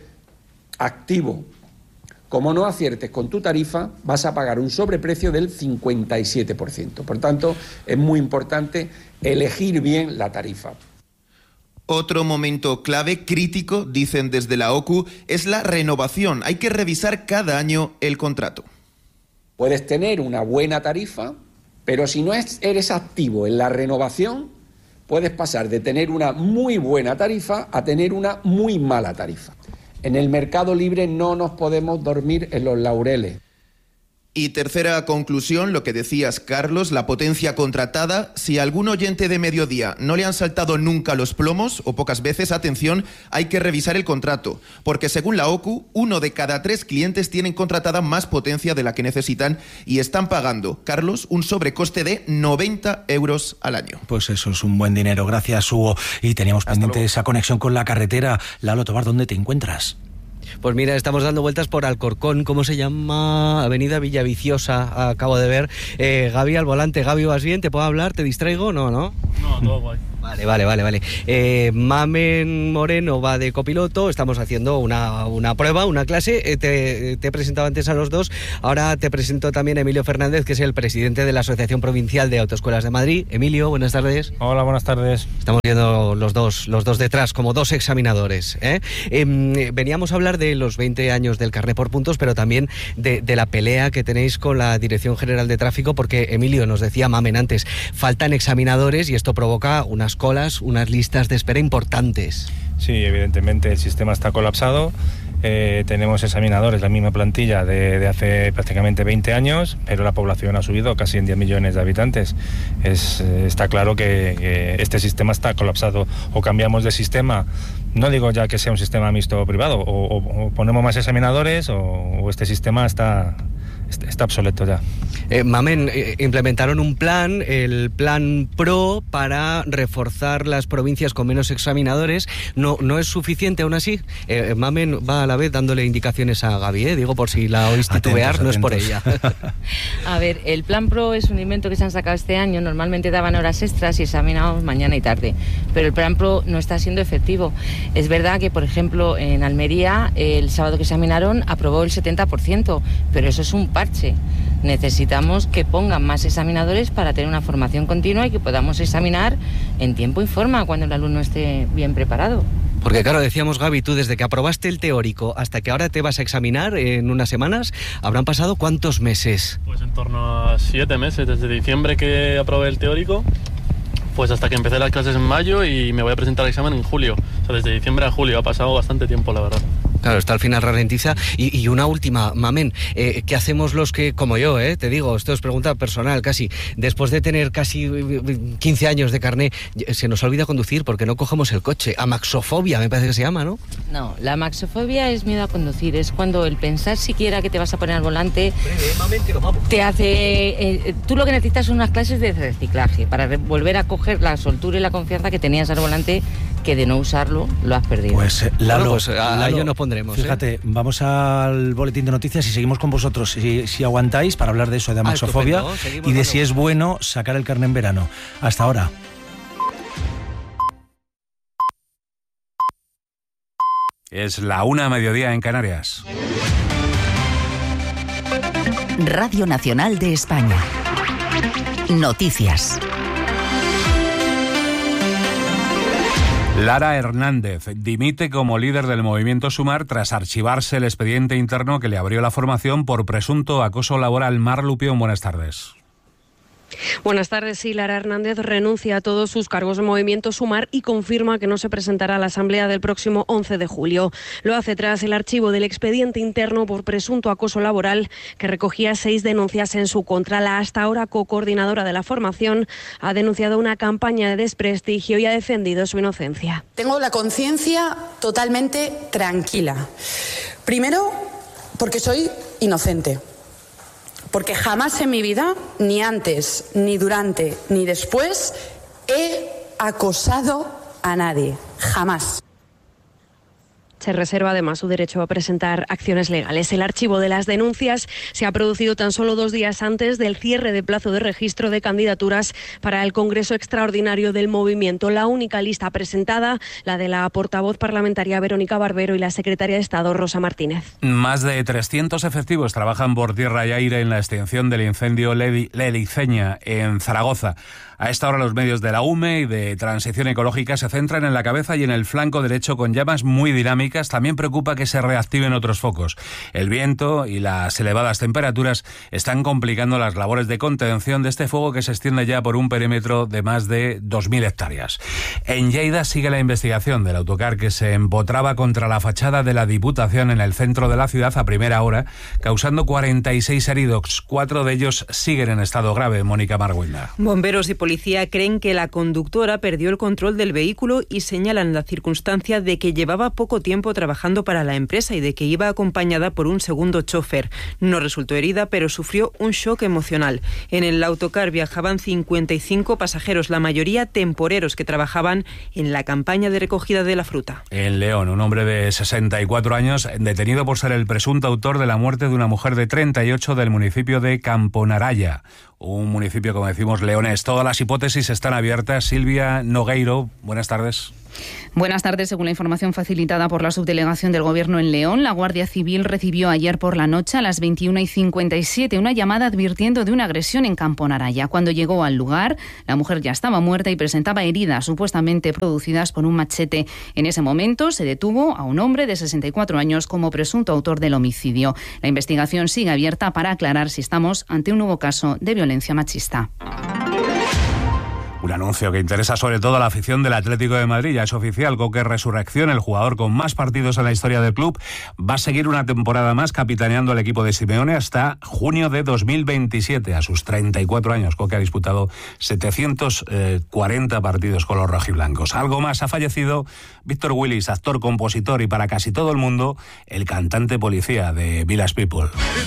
activo, como no aciertes con tu tarifa, vas a pagar un sobreprecio del cincuenta y siete por ciento. Por tanto, es muy importante elegir bien la tarifa. Otro momento clave, crítico, dicen desde la O C U, es la renovación. Hay que revisar cada año el contrato. Puedes tener una buena tarifa, pero si no eres activo en la renovación, puedes pasar de tener una muy buena tarifa a tener una muy mala tarifa. En el mercado libre no nos podemos dormir en los laureles. Y tercera conclusión, lo que decías, Carlos, la potencia contratada. Si a algún oyente de Mediodía no le han saltado nunca los plomos, o pocas veces, atención, hay que revisar el contrato. Porque según la O C U, uno de cada tres clientes tienen contratada más potencia de la que necesitan y están pagando, Carlos, un sobrecoste de noventa euros al año. Pues eso es un buen dinero. Gracias, Hugo. Y teníamos Hasta pendiente luego. esa conexión con la carretera. Lalo Tobar, ¿dónde te encuentras? Pues mira, estamos dando vueltas por Alcorcón, ¿cómo se llama? Avenida Villaviciosa, acabo de ver. Eh, Gaby al volante. Gaby, ¿vas bien? ¿Te puedo hablar? ¿Te distraigo? No, ¿no? No, todo guay. Vale, vale, vale, vale. Eh, Mamen Moreno va de copiloto, estamos haciendo una, una prueba, una clase. Eh, te, te he presentado antes a los dos, ahora te presento también a Emilio Fernández, que es el presidente de la Asociación Provincial de Autoescuelas de Madrid. Emilio, buenas tardes. Hola, buenas tardes. Estamos viendo los dos, los dos detrás, como dos examinadores. ¿eh? Eh, veníamos a hablar de los veinte años del carné por puntos, pero también de, de la pelea que tenéis con la Dirección General de Tráfico, porque Emilio nos decía, Mamen, antes, faltan examinadores y esto provoca unas colas, unas listas de espera importantes. Sí, evidentemente el sistema está colapsado. Eh, tenemos examinadores, la misma plantilla de, de hace prácticamente veinte años, pero la población ha subido casi en diez millones de habitantes. Es, está claro que, que este sistema está colapsado. O cambiamos de sistema, no digo ya que sea un sistema mixto o privado, o, o, o ponemos más examinadores o, o este sistema está... Está obsoleto ya. Eh, Mamen, eh, implementaron un plan, el plan PRO, para reforzar las provincias con menos examinadores. ¿No, no es suficiente aún así? Eh, Mamen va a la vez dándole indicaciones a Gaby, ¿eh? Digo por si la oíste titubear, no es por ella. A ver, el plan PRO es un invento que se han sacado este año. Normalmente daban horas extras y examinábamos mañana y tarde. Pero el plan PRO no está siendo efectivo. Es verdad que, por ejemplo, en Almería, el sábado que examinaron, aprobó el setenta por ciento, pero eso es un parche. Necesitamos que pongan más examinadores para tener una formación continua y que podamos examinar en tiempo y forma cuando el alumno esté bien preparado. Porque claro, decíamos, Gaby, tú desde que aprobaste el teórico hasta que ahora te vas a examinar en unas semanas, ¿habrán pasado cuántos meses? Pues en torno a siete meses, desde diciembre que aprobé el teórico, pues hasta que empecé las clases en mayo y me voy a presentar el examen en julio. O sea, desde diciembre a julio ha pasado bastante tiempo, la verdad. Claro, esto al final ralentiza. Y, y una última, Mamen, eh, ¿qué hacemos los que, como yo, eh, te digo, esto es pregunta personal casi, después de tener casi quince años de carné, se nos olvida conducir porque no cogemos el coche? Amaxofobia, me parece que se llama, ¿no? No, la amaxofobia es miedo a conducir, es cuando el pensar siquiera que te vas a poner al volante te hace... Eh, tú lo que necesitas son unas clases de reciclaje para volver a coger la soltura y la confianza que tenías al volante, que de no usarlo lo has perdido. Pues eh, Lalo, bueno, pues a, Lalo, a ello nos pondremos. Fíjate, ¿eh? Vamos al boletín de noticias y seguimos con vosotros, si, si aguantáis, para hablar de eso, de amaxofobia ah, y de bueno. si es bueno sacar el carné en verano. Hasta ahora. Es la una a mediodía en Canarias. Radio Nacional de España. Noticias. Lara Hernández dimite como líder del movimiento Sumar tras archivarse el expediente interno que le abrió la formación por presunto acoso laboral. Mar Lupión, buenas tardes. Buenas tardes. Sí, Lara Hernández renuncia a todos sus cargos de Movimiento Sumar y confirma que no se presentará a la Asamblea del próximo once de julio. Lo hace tras el archivo del expediente interno por presunto acoso laboral que recogía seis denuncias en su contra. La hasta ahora co-coordinadora de la formación ha denunciado una campaña de desprestigio y ha defendido su inocencia. Tengo la conciencia totalmente tranquila. Primero, porque soy inocente. Porque jamás en mi vida, ni antes, ni durante, ni después, he acosado a nadie. Jamás. Se reserva además su derecho a presentar acciones legales. El archivo de las denuncias se ha producido tan solo dos días antes del cierre de plazo de registro de candidaturas para el Congreso Extraordinario del Movimiento. La única lista presentada, la de la portavoz parlamentaria Verónica Barbero y la secretaria de Estado Rosa Martínez. Más de trescientos efectivos trabajan por tierra y aire en la extinción del incendio Lediceña en Zaragoza. A esta hora los medios de la U M E y de Transición Ecológica se centran en la cabeza y en el flanco derecho con llamas muy dinámicas. También preocupa que se reactiven otros focos. El viento y las elevadas temperaturas están complicando las labores de contención de este fuego que se extiende ya por un perímetro de más de dos mil hectáreas. En Lleida sigue la investigación del autocar que se empotraba contra la fachada de la Diputación en el centro de la ciudad a primera hora, causando cuarenta y seis heridos. Cuatro de ellos siguen en estado grave. Mónica Marguina. Bomberos y policía creen que la conductora perdió el control del vehículo y señalan la circunstancia de que llevaba poco tiempo trabajando para la empresa y de que iba acompañada por un segundo chofer. No resultó herida, pero sufrió un shock emocional. En el autocar viajaban cincuenta y cinco pasajeros, la mayoría temporeros que trabajaban en la campaña de recogida de la fruta. En León, un hombre de sesenta y cuatro años detenido por ser el presunto autor de la muerte de una mujer de treinta y ocho del municipio de Camponaraya, un municipio, como decimos, leonés. Todas las hipótesis están abiertas. Silvia Nogueiro, buenas tardes. Buenas tardes. Según la información facilitada por la subdelegación del Gobierno en León, la Guardia Civil recibió ayer por la noche a las veintiuna y cincuenta y siete una llamada advirtiendo de una agresión en Camponaraya. Cuando llegó al lugar, la mujer ya estaba muerta y presentaba heridas supuestamente producidas por un machete. En ese momento se detuvo a un hombre de sesenta y cuatro años como presunto autor del homicidio. La investigación sigue abierta para aclarar si estamos ante un nuevo caso de violencia machista. Un anuncio que interesa sobre todo a la afición del Atlético de Madrid. Ya es oficial, Coque Resurrección, el jugador con más partidos en la historia del club, va a seguir una temporada más capitaneando al equipo de Simeone hasta junio de dos mil veintisiete. A sus treinta y cuatro años, Coque ha disputado setecientos cuarenta partidos con los rojiblancos. Algo más, ha fallecido Víctor Willis, actor, compositor y para casi todo el mundo, el cantante policía de Village People.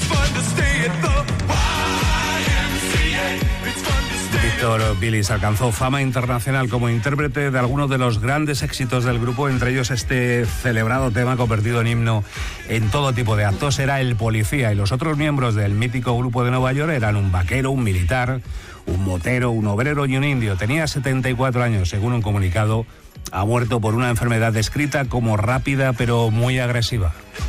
Víctor Willis alcanzó fama internacional como intérprete de algunos de los grandes éxitos del grupo, entre ellos este celebrado tema convertido en himno en todo tipo de actos. Era el policía y los otros miembros del mítico grupo de Nueva York eran un vaquero, un militar, un motero, un obrero y un indio. Tenía setenta y cuatro años, según un comunicado. Ha muerto por una enfermedad descrita como rápida pero muy agresiva.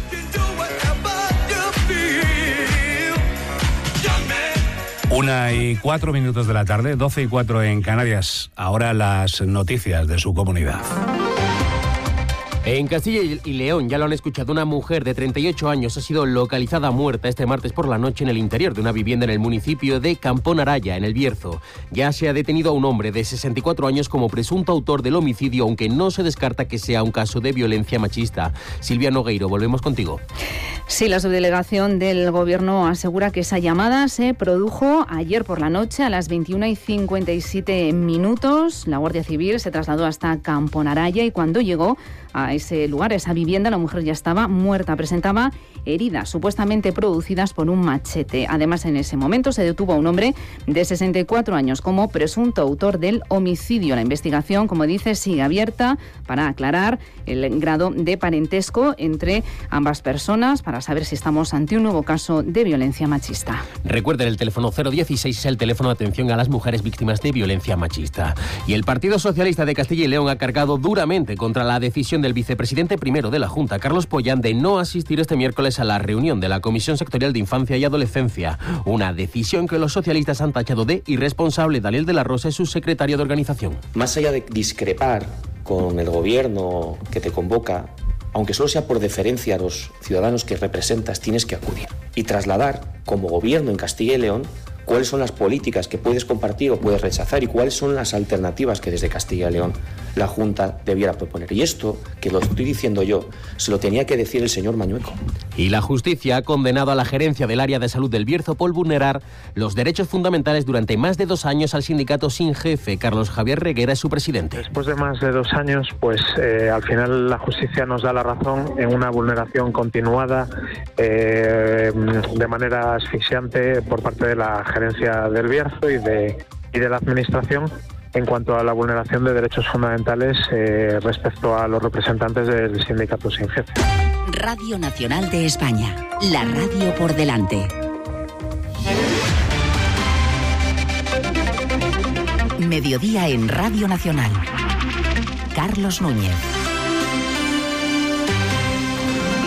Una y cuatro minutos de la tarde, doce y cuatro en Canarias. Ahora las noticias de su comunidad. En Castilla y León, ya lo han escuchado, una mujer de treinta y ocho años ha sido localizada muerta este martes por la noche en el interior de una vivienda en el municipio de Camponaraya, en el Bierzo. Ya se ha detenido a un hombre de sesenta y cuatro años como presunto autor del homicidio, aunque no se descarta que sea un caso de violencia machista. Silvia Nogueiro, volvemos contigo. Sí, la subdelegación del Gobierno asegura que esa llamada se produjo ayer por la noche a las veintiuna y cincuenta y siete minutos. La Guardia Civil se trasladó hasta Camponaraya y cuando llegó a ese lugar, a esa vivienda, la mujer ya estaba muerta. Presentaba heridas supuestamente producidas por un machete. Además, en ese momento se detuvo a un hombre de sesenta y cuatro años como presunto autor del homicidio. La investigación, como dice, sigue abierta para aclarar el grado de parentesco entre ambas personas, para saber si estamos ante un nuevo caso de violencia machista. Recuerden, el teléfono cero dieciséis es el teléfono de atención a las mujeres víctimas de violencia machista. Y el Partido Socialista de Castilla y León ha cargado duramente contra la decisión del vicepresidente primero de la Junta, Carlos Pollán, de no asistir este miércoles a la reunión de la Comisión Sectorial de Infancia y Adolescencia. Una decisión que los socialistas han tachado de irresponsable. Daniel de la Rosa es su secretario de organización. Más allá de discrepar con el gobierno que te convoca, aunque solo sea por deferencia a los ciudadanos que representas, tienes que acudir y trasladar como gobierno en Castilla y León cuáles son las políticas que puedes compartir o puedes rechazar y cuáles son las alternativas que desde Castilla y León la Junta debiera proponer. Y esto, que lo estoy diciendo yo, se lo tenía que decir el señor Mañueco. Y la justicia ha condenado a la gerencia del área de salud del Bierzo por vulnerar los derechos fundamentales durante más de dos años al sindicato sin jefe. Carlos Javier Reguera es su presidente. Después de más de dos años, pues eh, al final la justicia nos da la razón en una vulneración continuada eh, de manera asfixiante por parte de la gerencia del Bierzo y de, y de la administración en cuanto a la vulneración de derechos fundamentales eh, respecto a los representantes del sindicato sin jefe. Radio Nacional de España, la radio por delante. Mediodía en Radio Nacional. Carlos Núñez.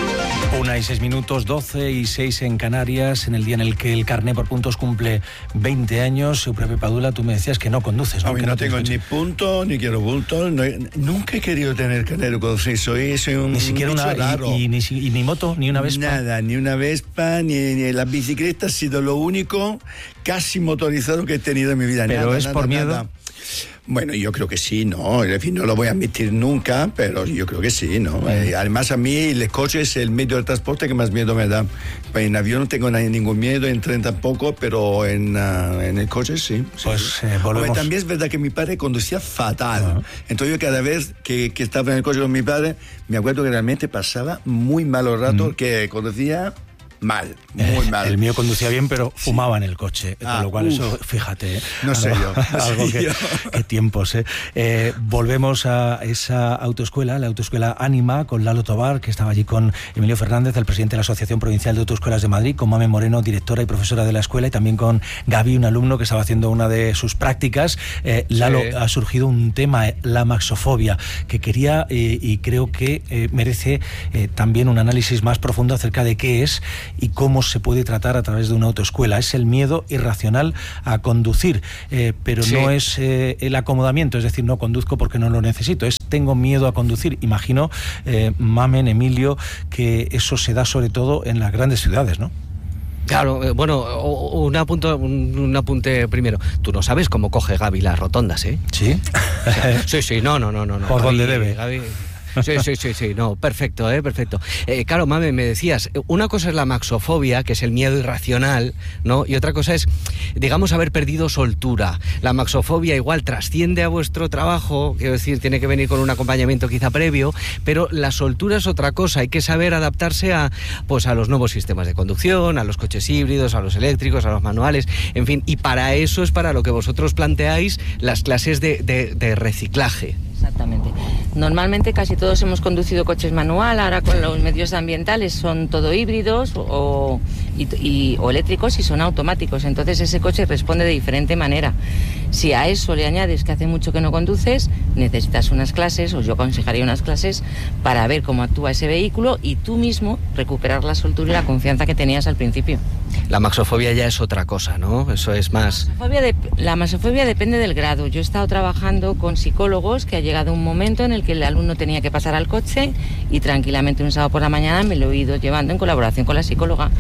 Una y seis minutos, doce y seis en Canarias, en el día en el que el carné por puntos cumple veinte años. Euprebio Padula, tú me decías que no conduces, ¿no? A mí no, no tengo ni punto, ni quiero bulto. No, nunca he querido tener carné de conducir. Soy, soy un Ni siquiera una... raro. Y, y, ni, y ni moto, ni una Vespa. Nada, ni una Vespa, ni, ni la bicicleta ha sido lo único casi motorizado que he tenido en mi vida. Pero nada, es nada, por miedo. Nada. Bueno, yo creo que sí, ¿no? En fin, no lo voy a admitir nunca, pero yo creo que sí, ¿no? Mm. Eh, además, a mí el coche es el medio de transporte que más miedo me da. En avión no tengo ningún miedo, en tren tampoco, pero en, uh, en el coche sí. Pues sí. Eh, volvemos. Hombre, también es verdad que mi padre conducía fatal. Uh-huh. Entonces yo cada vez que, que estaba en el coche con mi padre, me acuerdo que realmente pasaba muy malos ratos, uh-huh. que conducía... mal, muy eh, mal. El mío conducía bien, pero sí. fumaba en el coche, ah, con lo cual uf. eso, fíjate. ¿eh? No sé algo, yo. No algo sé que, yo. Qué tiempos, ¿eh? ¿eh? Volvemos a esa autoescuela, la autoescuela Ánima, con Lalo Tobar, que estaba allí con Emilio Fernández, el presidente de la Asociación Provincial de Autoescuelas de Madrid, con Mame Moreno, directora y profesora de la escuela, y también con Gaby, un alumno que estaba haciendo una de sus prácticas. Eh, Lalo, sí. ha surgido un tema, eh, la maxofobia, que quería eh, y creo que eh, merece eh, también un análisis más profundo acerca de qué es y cómo se puede tratar a través de una autoescuela. Es el miedo irracional a conducir, eh, pero sí. no es eh, el acomodamiento, es decir, no conduzco porque no lo necesito, es tengo miedo a conducir. Imagino, eh, Mamen, Emilio, que eso se da sobre todo en las grandes ciudades, ¿no? Claro, eh, bueno, un apunte, un, un apunte primero. Tú no sabes cómo coge Gaby las rotondas, ¿eh? ¿Sí? O sea, sí, sí, no, no, no, no. ¿Por Gaby, dónde debe? Gaby... Sí, sí, sí, sí, no, perfecto, eh, perfecto. Eh, claro, Mame, me decías, una cosa es la maxofobia, que es el miedo irracional, ¿no? Y otra cosa es, digamos, haber perdido soltura. La maxofobia igual trasciende a vuestro trabajo, quiero decir, tiene que venir con un acompañamiento quizá previo, pero la soltura es otra cosa, hay que saber adaptarse a, pues, a los nuevos sistemas de conducción, a los coches híbridos, a los eléctricos, a los manuales, en fin, y para eso es para lo que vosotros planteáis las clases de, de, de reciclaje. Exactamente. Normalmente casi todos hemos conducido coches manual, ahora con los medios ambientales son todo híbridos o, y, y, o eléctricos y son automáticos, entonces ese coche responde de diferente manera. Si a eso le añades que hace mucho que no conduces, necesitas unas clases, o yo aconsejaría unas clases, para ver cómo actúa ese vehículo y tú mismo recuperar la soltura y la confianza que tenías al principio. La maxofobia ya es otra cosa, ¿no? Eso es más... La maxofobia, de, la maxofobia depende del grado. Yo he estado trabajando con psicólogos que ha llegado un momento en el que el alumno tenía que pasar al coche y tranquilamente un sábado por la mañana me lo he ido llevando en colaboración con la psicóloga.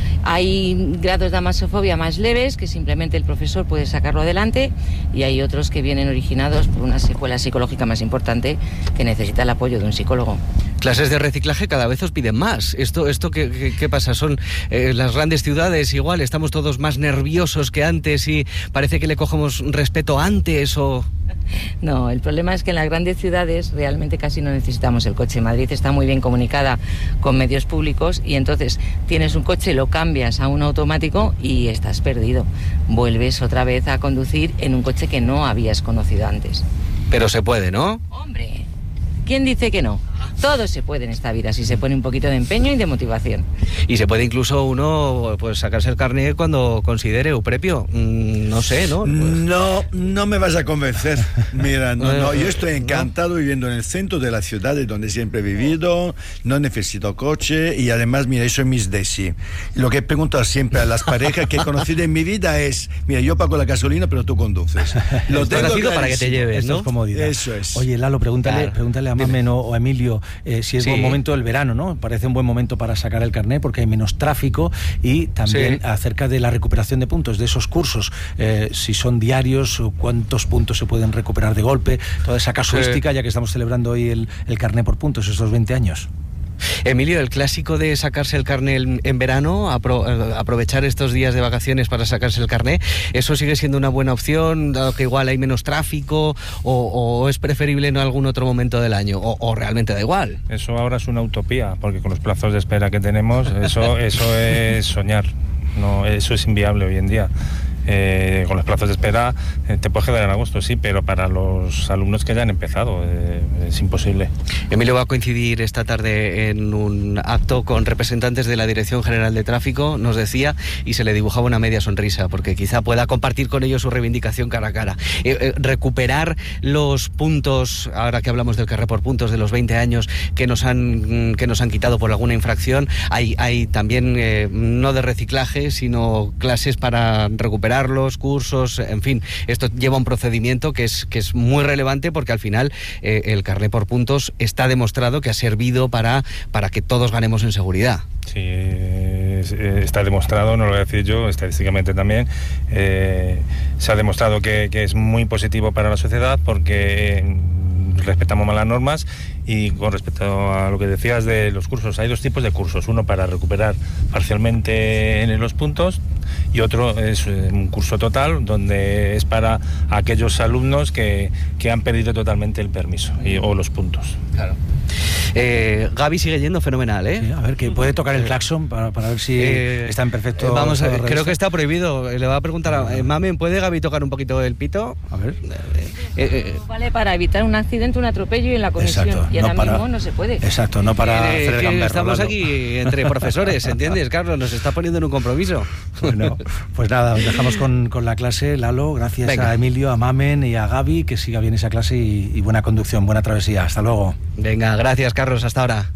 Hay grados de amasofobia más leves, que simplemente el profesor puede sacarlo adelante, y hay otros que vienen originados por una secuela psicológica más importante que necesita el apoyo de un psicólogo. Clases de reciclaje cada vez os piden más. ¿Esto, esto qué, qué, qué pasa? ¿Son eh, las grandes ciudades igual? ¿Estamos todos más nerviosos que antes y parece que le cogemos respeto antes o...? No, el problema es que en las grandes ciudades realmente casi no necesitamos el coche. Madrid está muy bien comunicada con medios públicos y entonces tienes un coche, lo cambias a un automático y estás perdido. Vuelves otra vez a conducir en un coche que no habías conocido antes. Pero se puede, ¿no? Hombre, ¿quién dice que no? Todo se puede en esta vida si se pone un poquito de empeño y de motivación. Y se puede incluso uno pues sacarse el carnet cuando considere Euprebio. Mm, no sé, ¿no? Pues... No, no me vas a convencer. Mira, no, no, yo estoy encantado ¿no? viviendo en el centro de la ciudad, de donde siempre he vivido, no necesito coche y además, mira, eso es mis desi. Lo que he preguntado siempre a las parejas que he conocido en mi vida es, mira, yo pago la gasolina, pero tú conduces. Lo tengo clarísimo para que te lleves, ¿no? Es comodidad. Eso es. Oye, Lalo, pregúntale, claro. pregúntale a Mamen o a Emilio Eh, si es sí. buen momento el verano, ¿no? Parece un buen momento para sacar el carné porque hay menos tráfico y también sí. acerca de la recuperación de puntos, de esos cursos, eh, si son diarios, cuántos puntos se pueden recuperar de golpe, toda esa casuística, sí. ya que estamos celebrando hoy el, el carné por puntos, estos veinte años. Emilio, el clásico de sacarse el carné en verano, apro aprovechar estos días de vacaciones para sacarse el carné, ¿eso sigue siendo una buena opción, dado que igual hay menos tráfico, o, o es preferible en algún otro momento del año, o, o realmente da igual? Eso ahora es una utopía, porque con los plazos de espera que tenemos, eso, eso es soñar, no, eso es inviable hoy en día. eh, con los plazos de espera, eh, te puedes quedar en agosto, sí, pero para los alumnos que ya han empezado eh, es imposible. Emilio va a coincidir esta tarde en un acto con representantes de la Dirección General de Tráfico, nos decía, y se le dibujaba una media sonrisa, porque quizá pueda compartir con ellos su reivindicación cara a cara. Eh, eh, recuperar los puntos, ahora que hablamos del carré por puntos, de los veinte años que nos han, que nos han quitado por alguna infracción, hay, hay también, eh, no de reciclaje, sino clases para recuperarlos, cursos, en fin, esto lleva un procedimiento que es, que es muy relevante, porque al final eh, el carné por puntos está demostrado que ha servido para, para que todos ganemos en seguridad. Sí, está demostrado, no lo voy a decir yo, estadísticamente también, eh, se ha demostrado que, que es muy positivo para la sociedad, porque respetamos más las normas. Y con respecto a lo que decías de los cursos, hay dos tipos de cursos, uno para recuperar parcialmente en los puntos y otro es un curso total, donde es para aquellos alumnos que, que han perdido totalmente el permiso y, o los puntos. Claro. Eh, Gaby sigue yendo fenomenal, ¿eh? Sí, a ver, que puede tocar el claxon para, para ver si eh, está en perfecto... Eh, vamos a ver, creo que está prohibido. Le va a preguntar a... Eh, Mamen, ¿puede Gaby tocar un poquito el pito? A ver. Eh, eh, vale para evitar un accidente, un atropello y en la comisión. Exacto, y ahora no para, mismo no se puede. Exacto, no para eh, hacer el gamberro. Estamos aquí entre profesores, ¿entiendes, Carlos? Nos está poniendo en un compromiso. Bueno, pues nada, os dejamos con, con la clase, Lalo. Gracias Venga. a Emilio, a Mamen y a Gaby, que siga bien esa clase y, y buena conducción, buena travesía. Hasta luego. Venga, gracias, Carlos. Hasta ahora.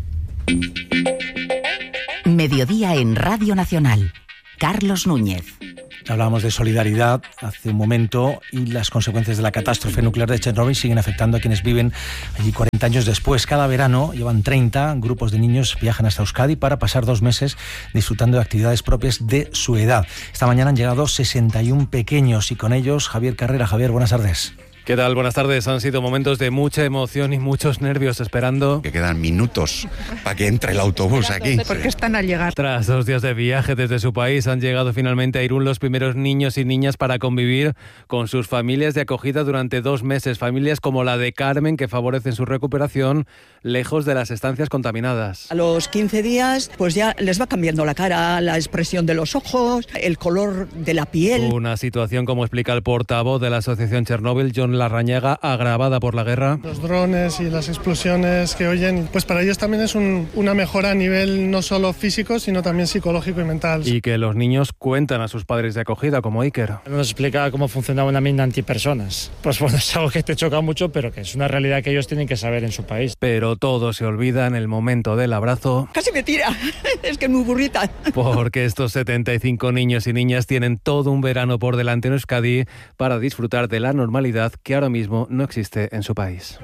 Mediodía en Radio Nacional. Carlos Núñez. Hablábamos de solidaridad hace un momento y las consecuencias de la catástrofe nuclear de Chernobyl siguen afectando a quienes viven allí cuarenta años después. Cada verano llevan treinta grupos de niños, viajan hasta Euskadi para pasar dos meses disfrutando de actividades propias de su edad. Esta mañana han llegado sesenta y uno pequeños y con ellos Javier Carrera. Javier, buenas tardes. ¿Qué tal? Buenas tardes. Han sido momentos de mucha emoción y muchos nervios esperando... Que quedan minutos para que entre el autobús aquí. Porque están al llegar. Tras dos días de viaje desde su país, han llegado finalmente a Irún los primeros niños y niñas para convivir con sus familias de acogida durante dos meses. Familias como la de Carmen, que favorecen su recuperación lejos de las estancias contaminadas. A los quince días, pues ya les va cambiando la cara, la expresión de los ojos, el color de la piel. Una situación, como explica el portavoz de la Asociación Chernobyl, John Larrañaga, agravada por la guerra. Los drones y las explosiones que oyen, pues para ellos también es un, una mejora a nivel no solo físico, sino también psicológico y mental. Y que los niños cuentan a sus padres de acogida, como Iker. Nos explica cómo funciona una mina antipersonas. Pues bueno, es algo que te choca mucho, pero que es una realidad que ellos tienen que saber en su país. Pero todo se olvida en el momento del abrazo. Casi me tira, es que es muy burrita. Porque estos setenta y cinco niños y niñas tienen todo un verano por delante en Euskadi para disfrutar de la normalidad que ahora mismo no existe en su país.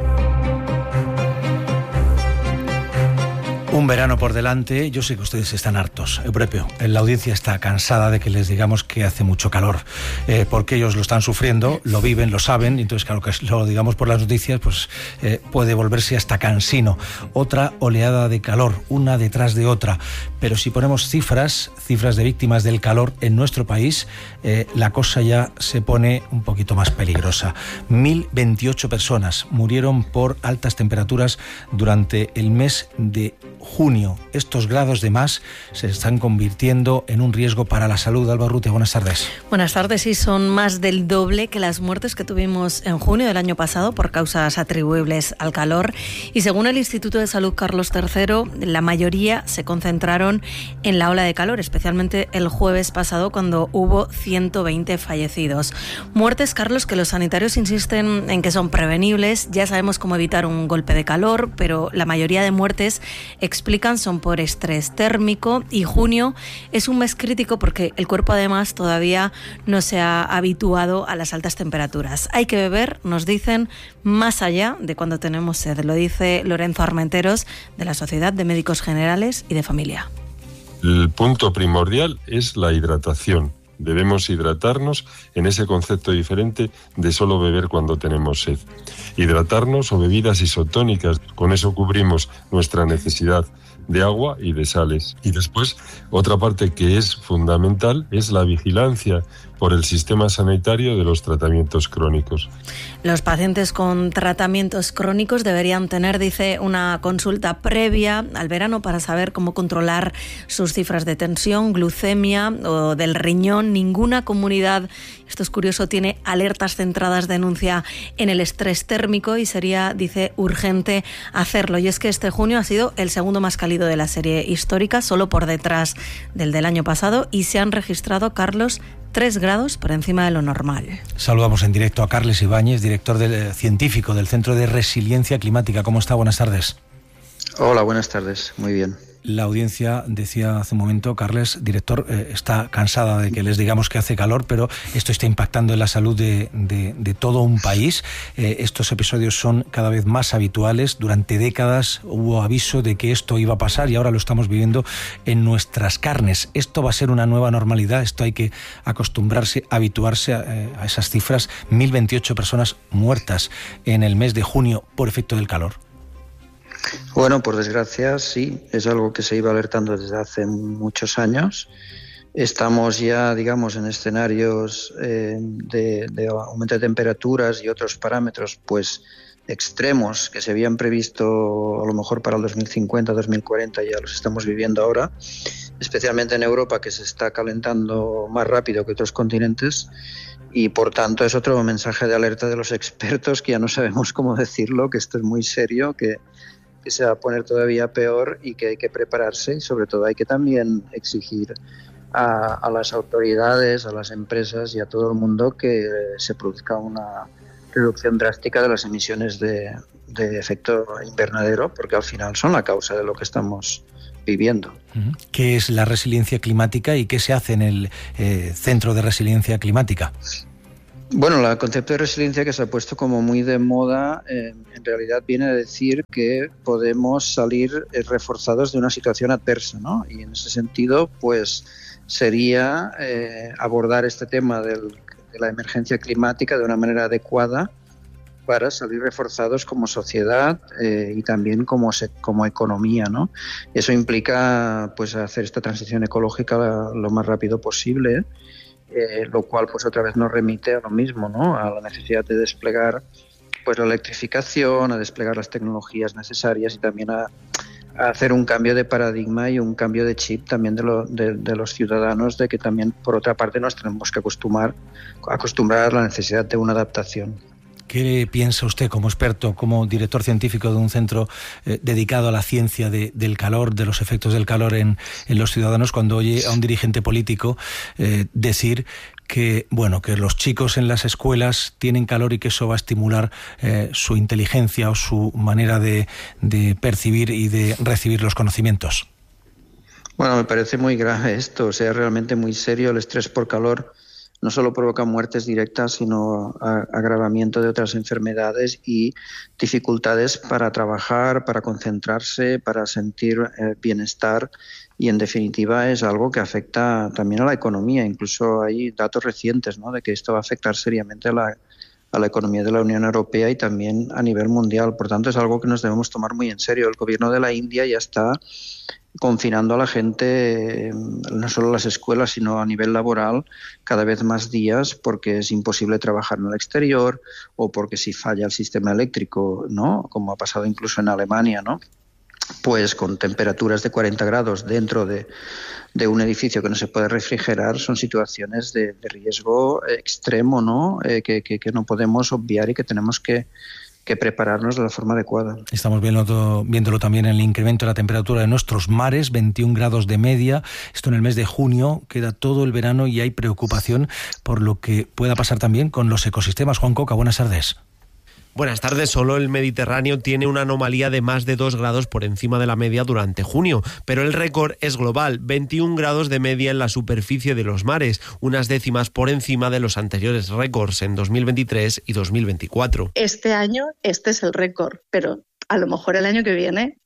Un verano por delante. Yo sé que ustedes están hartos. Eupropio, la audiencia está cansada de que les digamos que hace mucho calor, eh, porque ellos lo están sufriendo, lo viven, lo saben, y entonces claro que lo digamos por las noticias, pues eh, puede volverse hasta cansino. Otra oleada de calor, una detrás de otra. Pero si ponemos cifras, cifras de víctimas del calor en nuestro país, eh, la cosa ya se pone un poquito más peligrosa. mil veintiocho personas murieron por altas temperaturas durante el mes de junio. Estos grados de más se están convirtiendo en un riesgo para la salud. Alba Urrutia, buenas tardes. Buenas tardes. Sí, son más del doble que las muertes que tuvimos en junio del año pasado por causas atribuibles al calor. Y según el Instituto de Salud Carlos tercero, la mayoría se concentraron en la ola de calor, especialmente el jueves pasado, cuando hubo ciento veinte fallecidos. Muertes, Carlos, que los sanitarios insisten en que son prevenibles. Ya sabemos cómo evitar un golpe de calor, pero la mayoría de muertes explican son por estrés térmico, y junio es un mes crítico porque el cuerpo además todavía no se ha habituado a las altas temperaturas. Hay que beber, nos dicen, más allá de cuando tenemos sed. Lo dice Lorenzo Armenteros, de la Sociedad de Médicos Generales y de Familia. El punto primordial es la hidratación. Debemos hidratarnos en ese concepto diferente de solo beber cuando tenemos sed. Hidratarnos o bebidas isotónicas, con eso cubrimos nuestra necesidad de agua y de sales. Y después, otra parte que es fundamental es la vigilancia por el sistema sanitario de los tratamientos crónicos. Los pacientes con tratamientos crónicos deberían tener, dice, una consulta previa al verano para saber cómo controlar sus cifras de tensión, glucemia o del riñón. Ninguna comunidad, esto es curioso, tiene alertas centradas, denuncia en el estrés térmico y sería, dice, urgente hacerlo. Y es que este junio ha sido el segundo más cálido de la serie histórica, solo por detrás del del año pasado, y se han registrado, Carlos, tres grados por encima de lo normal. Saludamos en directo a Carles Ibáñez, director del, científico del Centro de Resiliencia Climática. ¿Cómo está? Buenas tardes. Hola, buenas tardes. Muy bien. La audiencia, decía hace un momento, Carles, director, eh, está cansada de que les digamos que hace calor, pero esto está impactando en la salud de, de, de todo un país. Eh, estos episodios son cada vez más habituales. Durante décadas hubo aviso de que esto iba a pasar y ahora lo estamos viviendo en nuestras carnes. Esto va a ser una nueva normalidad, esto hay que acostumbrarse, habituarse a, eh, a esas cifras. mil veintiocho personas muertas en el mes de junio por efecto del calor. Bueno, por desgracia, sí, es algo que se iba alertando desde hace muchos años. Estamos ya, digamos, en escenarios eh, de, de aumento de temperaturas y otros parámetros, pues, extremos que se habían previsto a lo mejor para el dos mil cincuenta, dos mil cuarenta, ya los estamos viviendo ahora, especialmente en Europa, que se está calentando más rápido que otros continentes. Y por tanto es otro mensaje de alerta de los expertos, que ya no sabemos cómo decirlo, que esto es muy serio, que que se va a poner todavía peor y que hay que prepararse, y sobre todo hay que también exigir a, a las autoridades, a las empresas y a todo el mundo que se produzca una reducción drástica de las emisiones de, de efecto invernadero, porque al final son la causa de lo que estamos viviendo. ¿Qué es la resiliencia climática y qué se hace en el eh, Centro de Resiliencia Climática? Bueno, el concepto de resiliencia, que se ha puesto como muy de moda, eh, en realidad viene a decir que podemos salir eh, reforzados de una situación adversa, ¿no? Y en ese sentido, pues sería eh, abordar este tema del, de la emergencia climática de una manera adecuada para salir reforzados como sociedad eh, y también como, se, como economía, ¿no? Eso implica, pues, hacer esta transición ecológica lo más rápido posible, Eh, lo cual pues otra vez nos remite a lo mismo, ¿no? A la necesidad de desplegar pues la electrificación, a desplegar las tecnologías necesarias y también a, a hacer un cambio de paradigma y un cambio de chip también de, lo, de, de los ciudadanos, de que también por otra parte nos tenemos que acostumbrar, acostumbrar a la necesidad de una adaptación. ¿Qué piensa usted como experto, como director científico de un centro eh, dedicado a la ciencia de, del calor, de los efectos del calor en, en los ciudadanos, cuando oye a un dirigente político eh, decir que, bueno, que los chicos en las escuelas tienen calor y que eso va a estimular eh, su inteligencia o su manera de, de percibir y de recibir los conocimientos? Bueno, me parece muy grave esto, o sea, realmente muy serio. El estrés por calor no solo provoca muertes directas, sino agravamiento de otras enfermedades y dificultades para trabajar, para concentrarse, para sentir eh, bienestar, y en definitiva es algo que afecta también a la economía. Incluso hay datos recientes, ¿no?, de que esto va a afectar seriamente a la, a la economía de la Unión Europea y también a nivel mundial. Por tanto, es algo que nos debemos tomar muy en serio. El gobierno de la India ya está confinando a la gente, no solo a las escuelas, sino a nivel laboral, cada vez más días, porque es imposible trabajar en el exterior o porque si falla el sistema eléctrico, ¿no?, como ha pasado incluso en Alemania, ¿no?, pues con temperaturas de cuarenta grados dentro de, de un edificio que no se puede refrigerar, son situaciones de, de riesgo extremo, ¿no?, eh, que, que, que no podemos obviar y que tenemos que que prepararnos de la forma adecuada. Estamos viendo, viéndolo también en el incremento de la temperatura de nuestros mares, veintiún grados de media. Esto en el mes de junio, queda todo el verano y hay preocupación por lo que pueda pasar también con los ecosistemas. Juan Coca, buenas tardes. Buenas tardes. Solo el Mediterráneo tiene una anomalía de más de dos grados por encima de la media durante junio, pero el récord es global, veintiún grados de media en la superficie de los mares, unas décimas por encima de los anteriores récords en dos mil veintitrés y dos mil veinticuatro. Este año este es el récord, pero a lo mejor el año que viene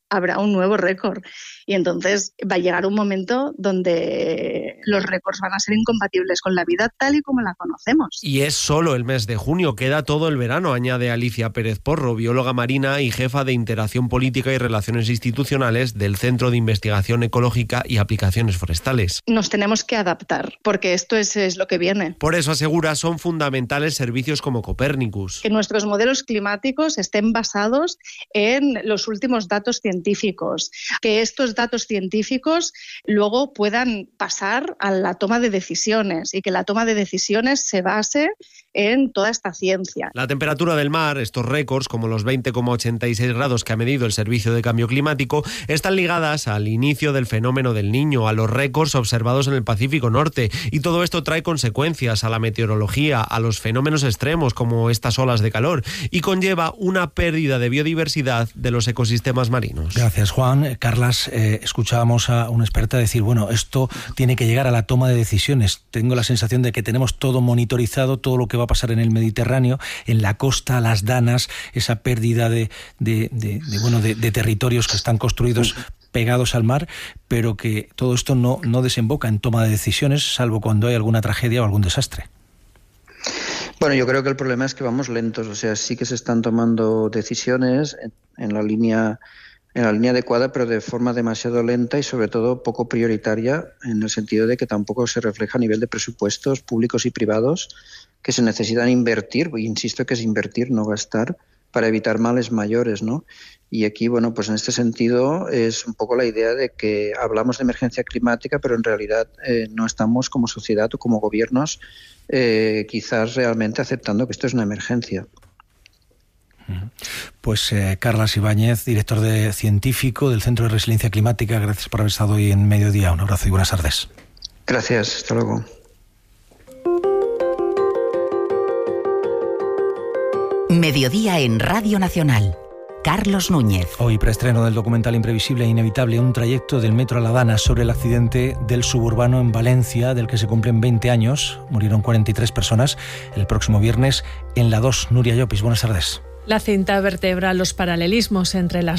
habrá un nuevo récord. Y entonces va a llegar un momento donde los récords van a ser incompatibles con la vida tal y como la conocemos. Y es solo el mes de junio, queda todo el verano, añade Alicia Pérez Porro, bióloga marina y jefa de Interacción Política y Relaciones Institucionales del Centro de Investigación Ecológica y Aplicaciones Forestales. Nos tenemos que adaptar, porque esto es, es lo que viene. Por eso asegura, son fundamentales servicios como Copérnicus. Que nuestros modelos climáticos estén basados en los últimos datos científicos, que estos datos científicos luego puedan pasar a la toma de decisiones y que la toma de decisiones se base en toda esta ciencia. La temperatura del mar, estos récords, como los veinte coma ochenta y seis grados que ha medido el Servicio de Cambio Climático, están ligadas al inicio del fenómeno del Niño, a los récords observados en el Pacífico Norte, y todo esto trae consecuencias a la meteorología, a los fenómenos extremos como estas olas de calor, y conlleva una pérdida de biodiversidad de los ecosistemas marinos. Gracias, Juan. Carlas, eh, escuchábamos a una experta decir, bueno, esto tiene que llegar a la toma de decisiones. Tengo la sensación de que tenemos todo monitorizado, todo lo que va a pasar en el Mediterráneo, en la costa, las danas, esa pérdida de, de, de, de, bueno, de, de territorios que están construidos pegados al mar, pero que todo esto no, no desemboca en toma de decisiones, salvo cuando hay alguna tragedia o algún desastre. Bueno, yo creo que el problema es que vamos lentos, o sea, sí que se están tomando decisiones en, en la línea en la línea adecuada, pero de forma demasiado lenta y sobre todo poco prioritaria, en el sentido de que tampoco se refleja a nivel de presupuestos públicos y privados que se necesitan invertir, y insisto que es invertir, no gastar, para evitar males mayores, ¿no? Y aquí, bueno, pues en este sentido es un poco la idea de que hablamos de emergencia climática, pero en realidad eh, no estamos como sociedad o como gobiernos eh, quizás realmente aceptando que esto es una emergencia. Pues eh, Carlas Ibáñez, director de científico del Centro de Resiliencia Climática, gracias por haber estado hoy en Mediodía. Un abrazo y buenas tardes. Gracias, hasta luego. Mediodía en Radio Nacional. Carlos Núñez. Hoy preestreno del documental Imprevisible e Inevitable, un trayecto del metro a La Dana sobre el accidente del suburbano en Valencia, del que se cumplen veinte años. Murieron cuarenta y tres personas el próximo viernes en la dos. Nuria Llopis, buenas tardes. La cinta vertebra los paralelismos entre las